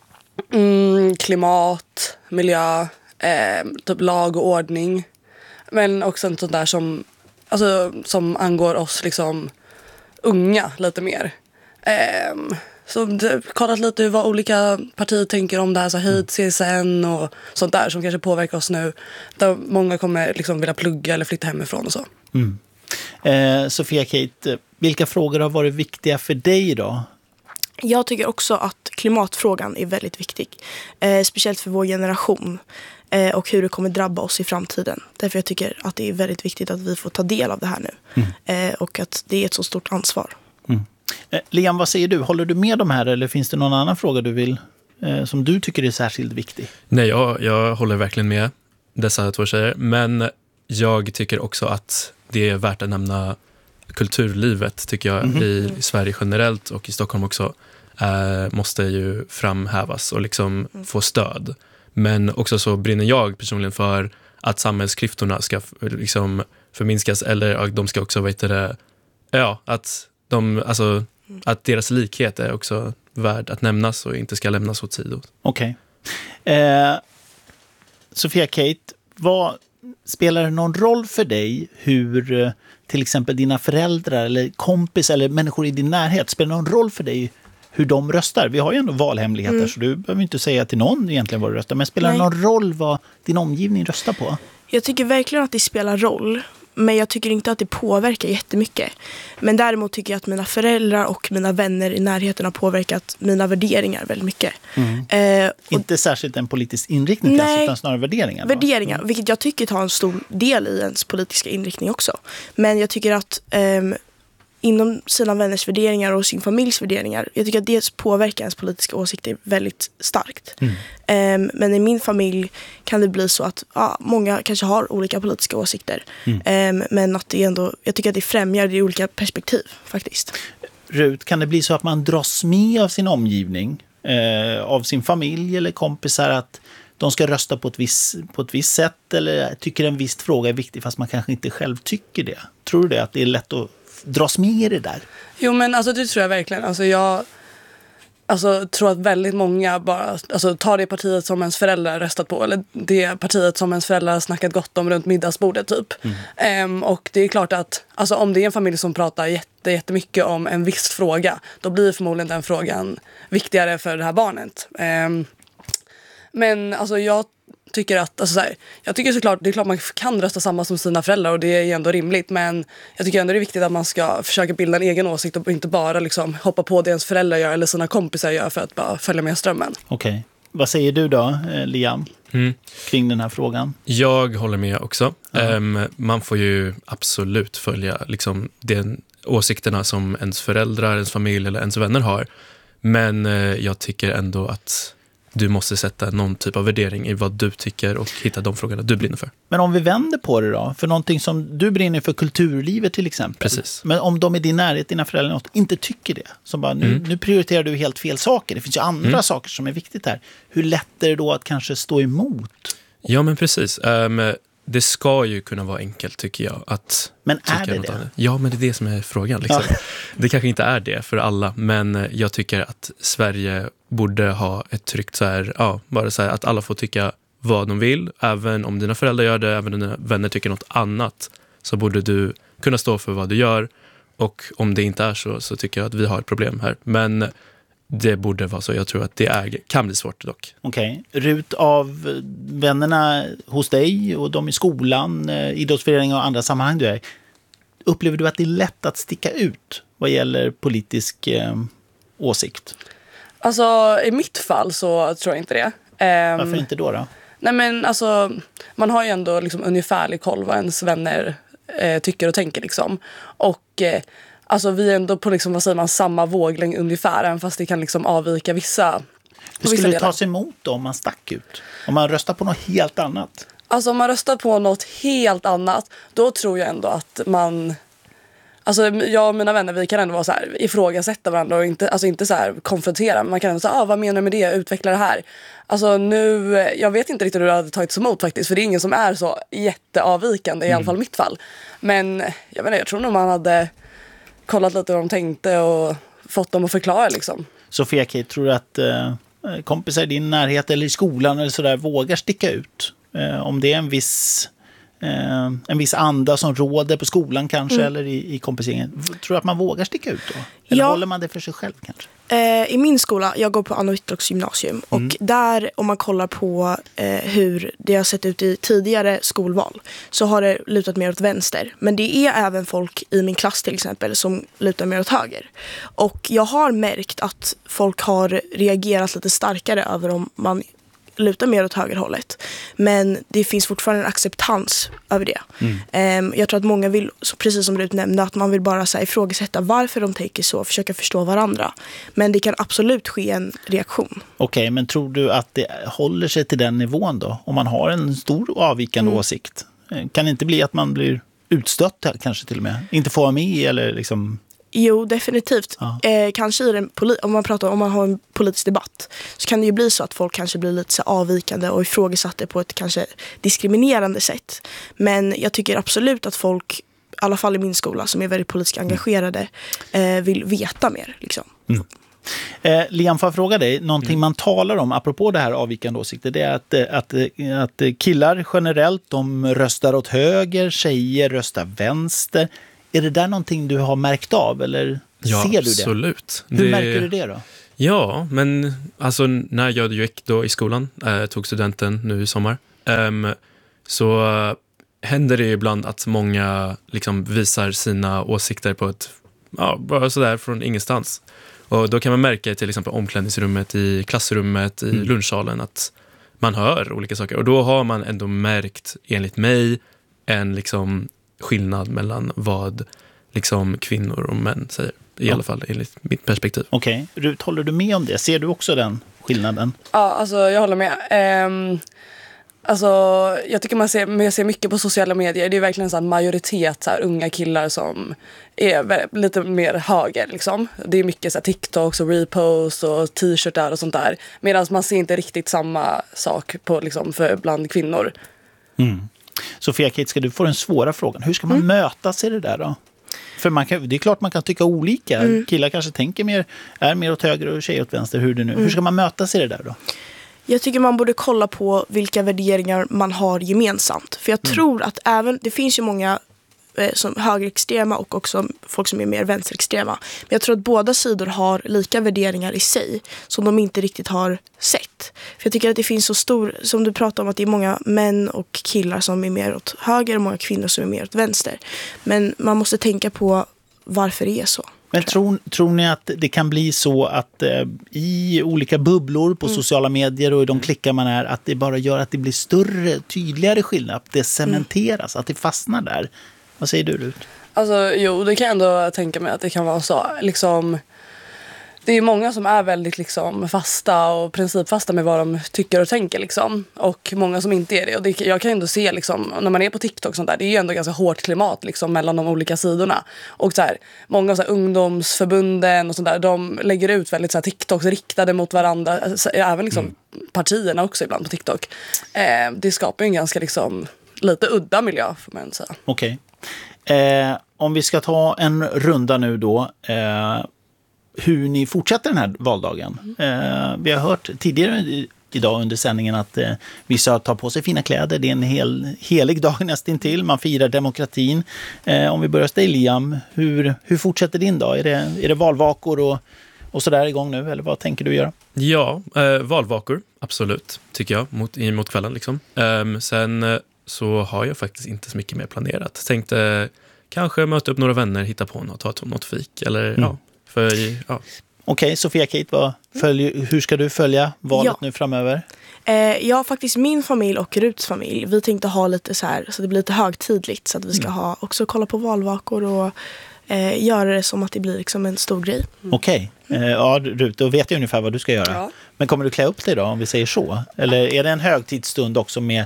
mm, klimat, miljö, eh, typ lag och ordning. Men också en sånt där som, alltså, som angår oss liksom unga lite mer. Eh, så det, kollat lite hur vad olika partier tänker om det här, så hit, C S N och sånt där som kanske påverkar oss nu. Där många kommer liksom vilja plugga eller flytta hemifrån och så. Mm. Eh, Sofia Kate, vilka frågor har varit viktiga för dig då? Jag tycker också att klimatfrågan är väldigt viktig. Eh, speciellt för vår generation. Eh, och hur det kommer drabba oss i framtiden. Därför jag tycker att det är väldigt viktigt att vi får ta del av det här nu. Mm. Eh, och att det är ett så stort ansvar. Mm. Eh, Liam, vad säger du? Håller du med de här eller finns det någon annan fråga du vill eh, som du tycker är särskilt viktig? Nej, jag, jag håller verkligen med dessa två tjejer. Men jag tycker också att det är värt att nämna kulturlivet, tycker jag, mm-hmm. i Sverige generellt och i Stockholm också, eh, måste ju framhävas och liksom mm. få stöd. Men också så brinner jag personligen för att samhällsklyftorna ska liksom förminskas, eller de ska också, vet det, Ja, att, de, alltså, att deras likhet är också värd att nämnas och inte ska lämnas åt sidan. Okej. Okay. Eh, Sofia Kate, vad spelar det någon roll för dig hur till exempel dina föräldrar eller kompis eller människor i din närhet, spelar det någon roll för dig hur de röstar? Vi har ju ändå valhemligheter mm. så du behöver inte säga till någon egentligen vad du röstar, men spelar Nej. det någon roll vad din omgivning röstar på? Jag tycker verkligen att det spelar roll. Men jag tycker inte att det påverkar jättemycket. Men däremot tycker jag att mina föräldrar och mina vänner i närheten har påverkat mina värderingar väldigt mycket. Mm. Eh, och inte särskilt en politisk inriktning nej, kanske, utan snarare värderingar. Då. Värderingar, mm. vilket jag tycker tar en stor del i ens politiska inriktning också. Men jag tycker att eh, inom sina vänners värderingar och sin familjs värderingar, jag tycker att det påverkar ens politiska åsikter väldigt starkt. Mm. Um, men i min familj kan det bli så att ja, många kanske har olika politiska åsikter. Mm. Um, men att det ändå, jag tycker att det främjar det olika perspektiv faktiskt. Rut, kan det bli så att man dras med av sin omgivning, eh, av sin familj eller kompisar, att de ska rösta på ett, viss, på ett visst sätt eller tycker en viss fråga är viktig fast man kanske inte själv tycker det? Tror du det, att det är lätt att dras med i det där? Jo, men alltså det tror jag verkligen. Alltså jag alltså, tror att väldigt många bara alltså, tar det partiet som ens föräldrar röstat på, eller det partiet som ens föräldrar har snackat gott om runt middagsbordet typ. Mm. Um, och det är klart att alltså, om det är en familj som pratar jätte, jättemycket om en viss fråga, då blir förmodligen den frågan viktigare för det här barnet. Um, men alltså jag tycker att, alltså så här, jag tycker såklart, det är klart man kan rösta samma som sina föräldrar och det är ändå rimligt, men jag tycker ändå det är viktigt att man ska försöka bilda en egen åsikt och inte bara liksom hoppa på det ens föräldrar gör eller sina kompisar gör för att bara följa med strömmen. Okej. Okay. Vad säger du då, Liam, mm. kring den här frågan? Jag håller med också. Uh-huh. Um, man får ju absolut följa liksom, den åsikterna som ens föräldrar, ens familj eller ens vänner har. Men uh, jag tycker ändå att du måste sätta någon typ av värdering i vad du tycker och hitta de frågorna du brinner för. Men om vi vänder på det då, för någonting som du brinner för, kulturlivet till exempel. Precis. Men om de i din närhet, dina föräldrar något, inte tycker det, som bara, nu, mm. nu prioriterar du helt fel saker. Det finns ju andra mm. saker som är viktigt här. Hur lätt är det då att kanske stå emot? Ja, men precis. Um, det ska ju kunna vara enkelt tycker jag. Att men är det det? Annat. Ja, men det är det som är frågan. Liksom. Ja. Det kanske inte är det för alla, men jag tycker att Sverige borde ha ett tryck så här, ja, bara så här att alla får tycka vad de vill, även om dina föräldrar gör det, även om dina vänner tycker något annat, så borde du kunna stå för vad du gör, och om det inte är så, så tycker jag att vi har ett problem här. Men det borde vara så. Jag tror att det är, kan bli svårt dock. Okej. Okay. Rut, av vännerna hos dig och de i skolan, idrottsföreningar och andra sammanhang du är, upplever du att det är lätt att sticka ut vad gäller politisk eh, åsikt? Alltså, i mitt fall så tror jag inte det. Um, Varför inte då då? Nej, men alltså, man har ju ändå liksom ungefärlig koll vad ens vänner eh, tycker och tänker liksom. Och eh, alltså, vi är ändå på liksom, vad säger man, samma våglängd ungefär, även fast det kan liksom avvika vissa. Hur skulle det tas emot då om man stack ut? Om man röstar på något helt annat? Alltså om man röstar på något helt annat, då tror jag ändå att man... Alltså jag och mina vänner, vi kan ändå vara så här, ifrågasätta varandra och inte, alltså inte så här konfrontera. Man kan ändå säga, ah, vad menar du med det? Utveckla det här. Alltså nu, jag vet inte riktigt hur det hade tagits emot faktiskt. För det är ingen som är så jätteavvikande, i alla fall mitt fall. Men jag vet inte, jag tror nog man hade kollat lite vad de tänkte och fått dem att förklara liksom. Sofia Kate, tror du att eh, kompisar i din närhet eller i skolan eller sådär vågar sticka ut? Eh, om det är en viss... Eh, en viss anda som råder på skolan kanske, mm. eller i, i kompiseringen. Tror du att man vågar sticka ut då? Eller ja. håller man det för sig själv kanske? Eh, I min skola, jag går på Anna Whitlocks gymnasium, mm. och där, om man kollar på eh, hur det har sett ut i tidigare skolval, så har det lutat mer åt vänster. Men det är även folk i min klass till exempel som lutar mer åt höger. Och jag har märkt att folk har reagerat lite starkare över om man lutar mer åt högerhållet. Men det finns fortfarande en acceptans över det. Mm. Um, jag tror att många vill, precis som Rut nämnde, att man vill bara så här, ifrågasätta varför de tänker så, försöka förstå varandra. Men det kan absolut ske en reaktion. Okej, okay, men tror du att det håller sig till den nivån då? Om man har en stor avvikande mm. åsikt. Kan det inte bli att man blir utstött kanske till och med? Inte få vara med eller liksom... Jo, definitivt. Ja. Eh, kanske i den poli- om man pratar om man har en politisk debatt, så kan det ju bli så att folk kanske blir lite så avvikande och ifrågasatte på ett kanske diskriminerande sätt. Men jag tycker absolut att folk alla fall i min skola, som är väldigt politiskt engagerade, eh, vill veta mer. Liksom. Mm. Eh, Liam, får jag fråga dig, någonting mm. man talar om apropå det här avvikande åsikter, det är att, att, att killar generellt, de röstar åt höger, tjejer röstar vänster. Är det där någonting du har märkt av, eller ja, ser du det? Absolut. Hur det... märker du det då? Ja, men alltså när jag gick då i skolan, eh, tog studenten nu i sommar, eh, så händer det ibland att många liksom visar sina åsikter på ett, ja, bara sådär från ingenstans. Och då kan man märka till exempel omklädningsrummet, i klassrummet, i mm. lunchsalen att man hör olika saker. Och då har man ändå märkt, enligt mig, en liksom skillnad mellan vad liksom kvinnor och män säger. I ja. alla fall enligt mitt perspektiv. Okej, okay. Rut, håller du med om det? Ser du också den skillnaden? Ja, alltså jag håller med. Um... Alltså, jag tycker man ser, jag ser mycket på sociala medier. Det är verkligen en majoritet så här, unga killar som är lite mer höger. Liksom. Det är mycket så här, TikToks och reposts och t-shirtar och sånt där. Medan man ser inte riktigt samma sak på, liksom, för bland kvinnor. Mm. Sofia Kate, ska du få den svåra frågan. Hur ska man mm. mötas i det där då? För man kan, det är klart man kan tycka olika. Mm. Killar kanske tänker mer, är mer åt höger och tjejer åt vänster. Hur, det nu. Mm. Hur ska man mötas i det där då? Jag tycker man borde kolla på vilka värderingar man har gemensamt. För jag mm. tror att även, det finns ju många eh, som högerextrema och också folk som är mer vänsterextrema. Men jag tror att båda sidor har lika värderingar i sig som de inte riktigt har sett. För jag tycker att det finns så stor, som du pratar om, att det är många män och killar som är mer åt höger och många kvinnor som är mer åt vänster. Men man måste tänka på varför det är så. Men tror, tror ni att det kan bli så att eh, i olika bubblor på mm. sociala medier och i de klickar man är, att det bara gör att det blir större, tydligare skillnad, att det cementeras, mm. att det fastnar där? Vad säger du, Rut? Alltså, jo, det kan jag ändå tänka mig att det kan vara så. Liksom, det är många som är väldigt liksom, fasta och principfasta med vad de tycker och tänker. Liksom. Och många som inte är det. Och det, jag kan ändå se, liksom, när man är på TikTok, sånt där, det är ju ändå ganska hårt klimat liksom, mellan de olika sidorna. Och så här, många så här, ungdomsförbunden och sånt där, de lägger ut väldigt så här, TikToks riktade mot varandra. Även liksom, mm. partierna också ibland på TikTok. Eh, det skapar ju en ganska liksom, lite udda miljö, får man säga. Okej. Okay. Eh, om vi ska ta en runda nu då... Eh, hur ni fortsätter den här valdagen. Eh, vi har hört tidigare i, idag under sändningen att eh, vissa tar på sig fina kläder. Det är en hel, helig dag nästan till. Man firar demokratin. Eh, om vi börjar hos dig, Liam, hur, hur fortsätter din dag? Är det, är det valvakor och, och sådär igång nu? Eller vad tänker du göra? Ja, eh, valvakor, absolut, tycker jag, mot, mot kvällen. Liksom. Eh, sen eh, så har jag faktiskt inte så mycket mer planerat. Tänkte eh, kanske möta upp några vänner, hitta på något, ta något fik. Eller mm. ja. För, ja. Okej, okay, Sofia Kate, vad följ, hur ska du följa valet ja. nu framöver? Eh, jag har faktiskt min familj och Ruts familj. Vi tänkte ha lite så här, så det blir lite högtidligt. Så att vi ska mm. ha, också kolla på valvakor och eh, göra det som att det blir liksom en stor grej. Mm. Okej, okay. eh, ja, Rut, då vet jag ungefär vad du ska göra. Ja. Men kommer du klä upp dig då, om vi säger så? Eller är det en högtidsstund också med...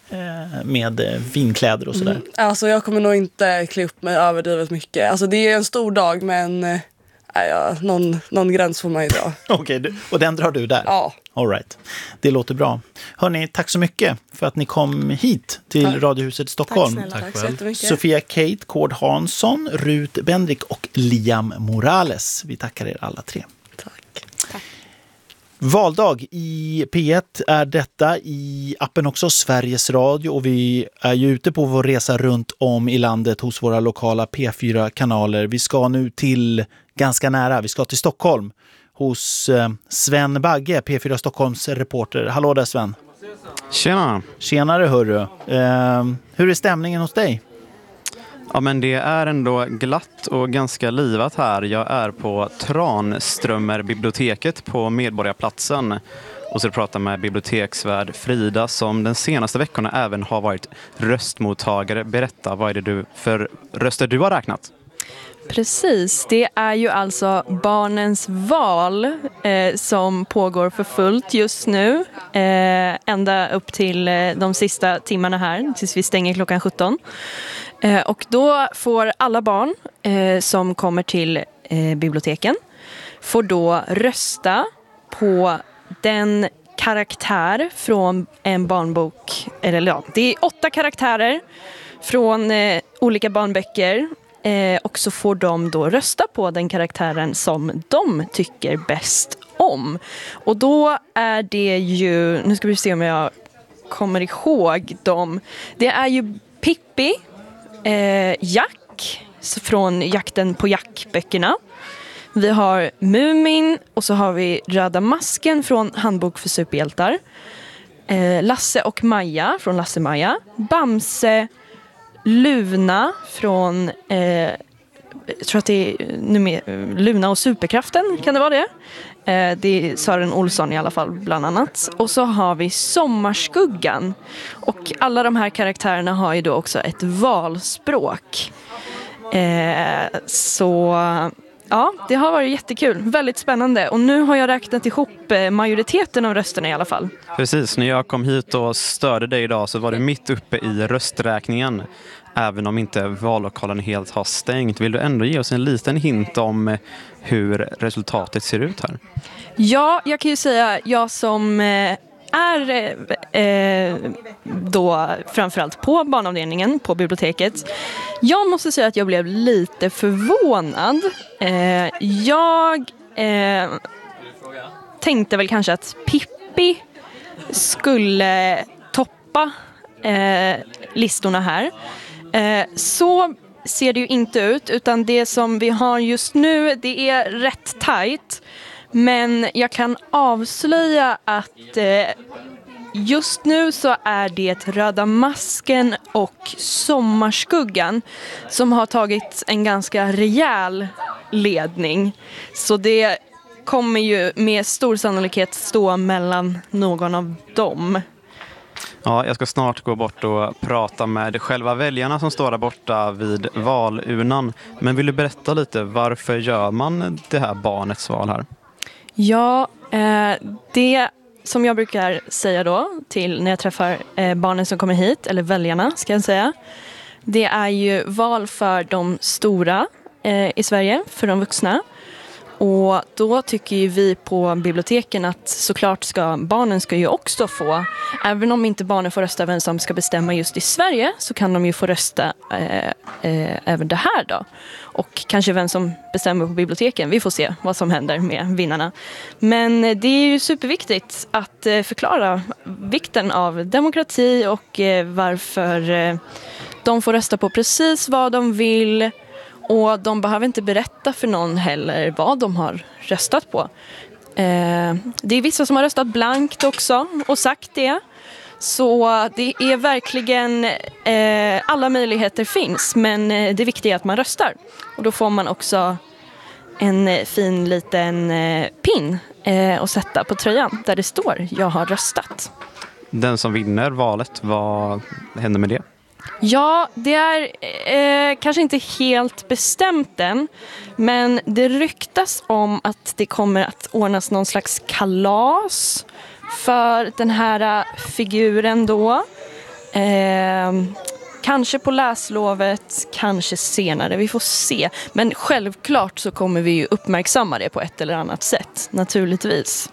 med vinkläder och sådär? Mm. Alltså jag kommer nog inte klä upp mig överdrivet mycket. Alltså det är en stor dag, men äh, ja, någon, någon gräns får man ju dra. Okej, okay, och den drar du där? Ja. All right. Det låter bra. Hörrni, tack så mycket för att ni kom hit till tack. Radiohuset Stockholm. Tack snälla, tack, tack så jättemycket. Sofia Kate, Cord Hansson, Rut Bendrik och Liam Morales. Vi tackar er alla tre. Tack. Tack. Valdag i P ett är detta, i appen också Sveriges Radio, och vi är ju ute på vår resa runt om i landet hos våra lokala P fyra-kanaler. Vi ska nu till ganska nära, vi ska till Stockholm hos Sven Bagge, P fyra Stockholms reporter. Hallå där Sven. Tjena. Tjenare hörru. Eh, hur är stämningen hos dig? Ja, men det är ändå glatt och ganska livat här. Jag är på Tranströmerbiblioteket på Medborgarplatsen och så pratar med biblioteksvärd Frida som den senaste veckorna även har varit röstmottagare. Berätta, vad är det du för röster du har räknat? Precis, det är ju alltså Barnens val eh, som pågår för fullt just nu. Eh, ända upp till eh, de sista timmarna här, tills vi stänger klockan sjutton. Eh, och då får alla barn eh, som kommer till eh, biblioteken får då rösta på den karaktär från en barnbok. Eller ja, det är åtta karaktärer från eh, olika barnböcker. Eh, och så får de då rösta på den karaktären som de tycker bäst om. Och då är det ju, nu ska vi se om jag kommer ihåg dem. Det är ju Pippi, eh, Jack från Jakten på Jack-böckerna. Vi har Mumin och så har vi Röda masken från Handbok för superhjältar. Eh, Lasse och Maja från Lasse-Maja. Bamse, Luna från eh, jag tror att det är numer, Luna och superkraften, kan det vara det? Eh, det är Sören Olsson i alla fall bland annat. Och så har vi Sommarskuggan. Och alla de här karaktärerna har ju då också ett valspråk. Eh, så ja, det har varit jättekul. Väldigt spännande. Och nu har jag räknat ihop majoriteten av rösterna i alla fall. Precis, när jag kom hit och störde dig idag så var du mitt uppe i rösträkningen. Även om inte vallokalen helt har stängt. Vill du ändå ge oss en liten hint om hur resultatet ser ut här? Ja, jag kan ju säga, jag som är eh, då framförallt på barnavdelningen på biblioteket. Jag måste säga att jag blev lite förvånad. Eh, jag eh, tänkte väl kanske att Pippi skulle toppa eh, listorna här. Eh, så ser det ju inte ut, utan det som vi har just nu, det är rätt tajt. Men jag kan avslöja att eh, just nu så är det Röda masken och Sommarskuggan som har tagit en ganska rejäl ledning. Så det kommer ju med stor sannolikhet stå mellan någon av dem. Ja, jag ska snart gå bort och prata med själva väljarna som står där borta vid valurnan. Men vill du berätta lite, varför gör man det här barnets val här? Ja, eh, det som jag brukar säga då till när jag träffar eh, barnen som kommer hit, eller väljarna ska jag säga. Det är ju val för de stora eh, i Sverige, för de vuxna. Och då tycker ju vi på biblioteken att såklart ska barnen ska ju också få, även om inte barnen får rösta vem som ska bestämma just i Sverige, så kan de ju få rösta eh, eh, även det här då. Och kanske vem som bestämmer på biblioteken. Vi får se vad som händer med vinnarna. Men det är ju superviktigt att eh, förklara vikten av demokrati och eh, varför eh, de får rösta på precis vad de vill. Och de behöver inte berätta för någon heller vad de har röstat på. Eh, det är vissa som har röstat blankt också och sagt det. Så det är verkligen, eh, alla möjligheter finns, men eh, det viktiga är att man röstar. Och då får man också en eh, fin liten eh, pin eh, att sätta på tröjan där det står jag har röstat. Den som vinner valet, vad händer med det? Ja, det är eh, kanske inte helt bestämt än, men det ryktas om att det kommer att ordnas någon slags kalas för den här figuren då. Eh, kanske på läslovet, kanske senare, vi får se. Men självklart så kommer vi ju uppmärksamma det på ett eller annat sätt, naturligtvis.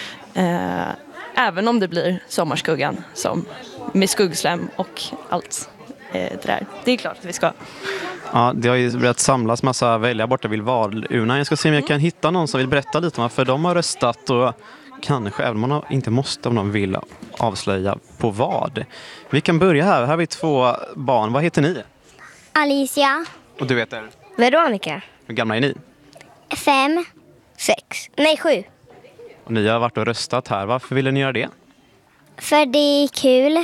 Eh, även om det blir Sommarskuggan som med skuggslem och allt eh, det där. Det är klart att vi ska. Ja, det har ju börjat samlas massa väljare borta vid valurnan. Jag ska se om jag kan hitta någon som vill berätta lite om varför de har röstat och kanske, även om man inte måste, om de vill avslöja på vad. Vi kan börja här. Här har vi två barn. Vad heter ni? Alicia. Och du heter? Veronica. Hur gamla är ni? Fem, sex, nej sju. Och ni har varit och röstat här. Varför ville ni göra det? För det är kul.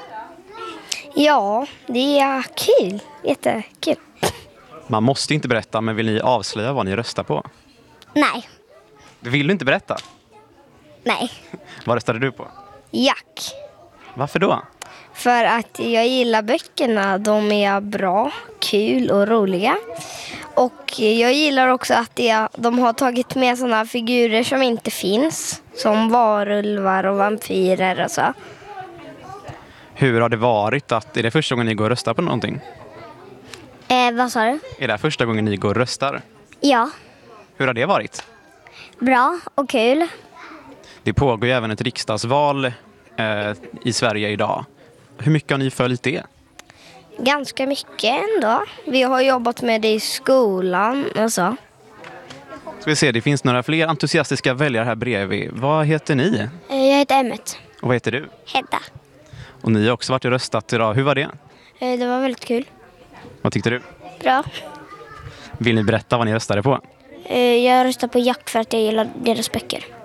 Ja, det är kul. Jättekul. Man måste inte berätta, men vill ni avslöja vad ni röstar på? Nej. Du vill inte berätta? Nej. Vad röstade du på? Jack. Varför då? För att jag gillar böckerna. De är bra, kul och roliga. Och jag gillar också att de har tagit med sådana figurer som inte finns. Som varulvar och vampyrer och så. Hur har det varit? Att, är det första gången ni går och röstar på någonting? Eh, vad sa du? Är det första gången ni går och röstar? Ja. Hur har det varit? Bra och kul. Det pågår ju även ett riksdagsval eh, i Sverige idag. Hur mycket har ni följt det? Ganska mycket ändå. Vi har jobbat med det i skolan och så. Ska vi se, det finns några fler entusiastiska väljare här bredvid. Vad heter ni? Jag heter Emmet. Och vad heter du? Hedda. Och ni har också varit och röstat idag. Hur var det? Det var väldigt kul. Vad tyckte du? Bra. Vill ni berätta vad ni röstade på? Jag röstade på Jack för att jag gillar deras böcker.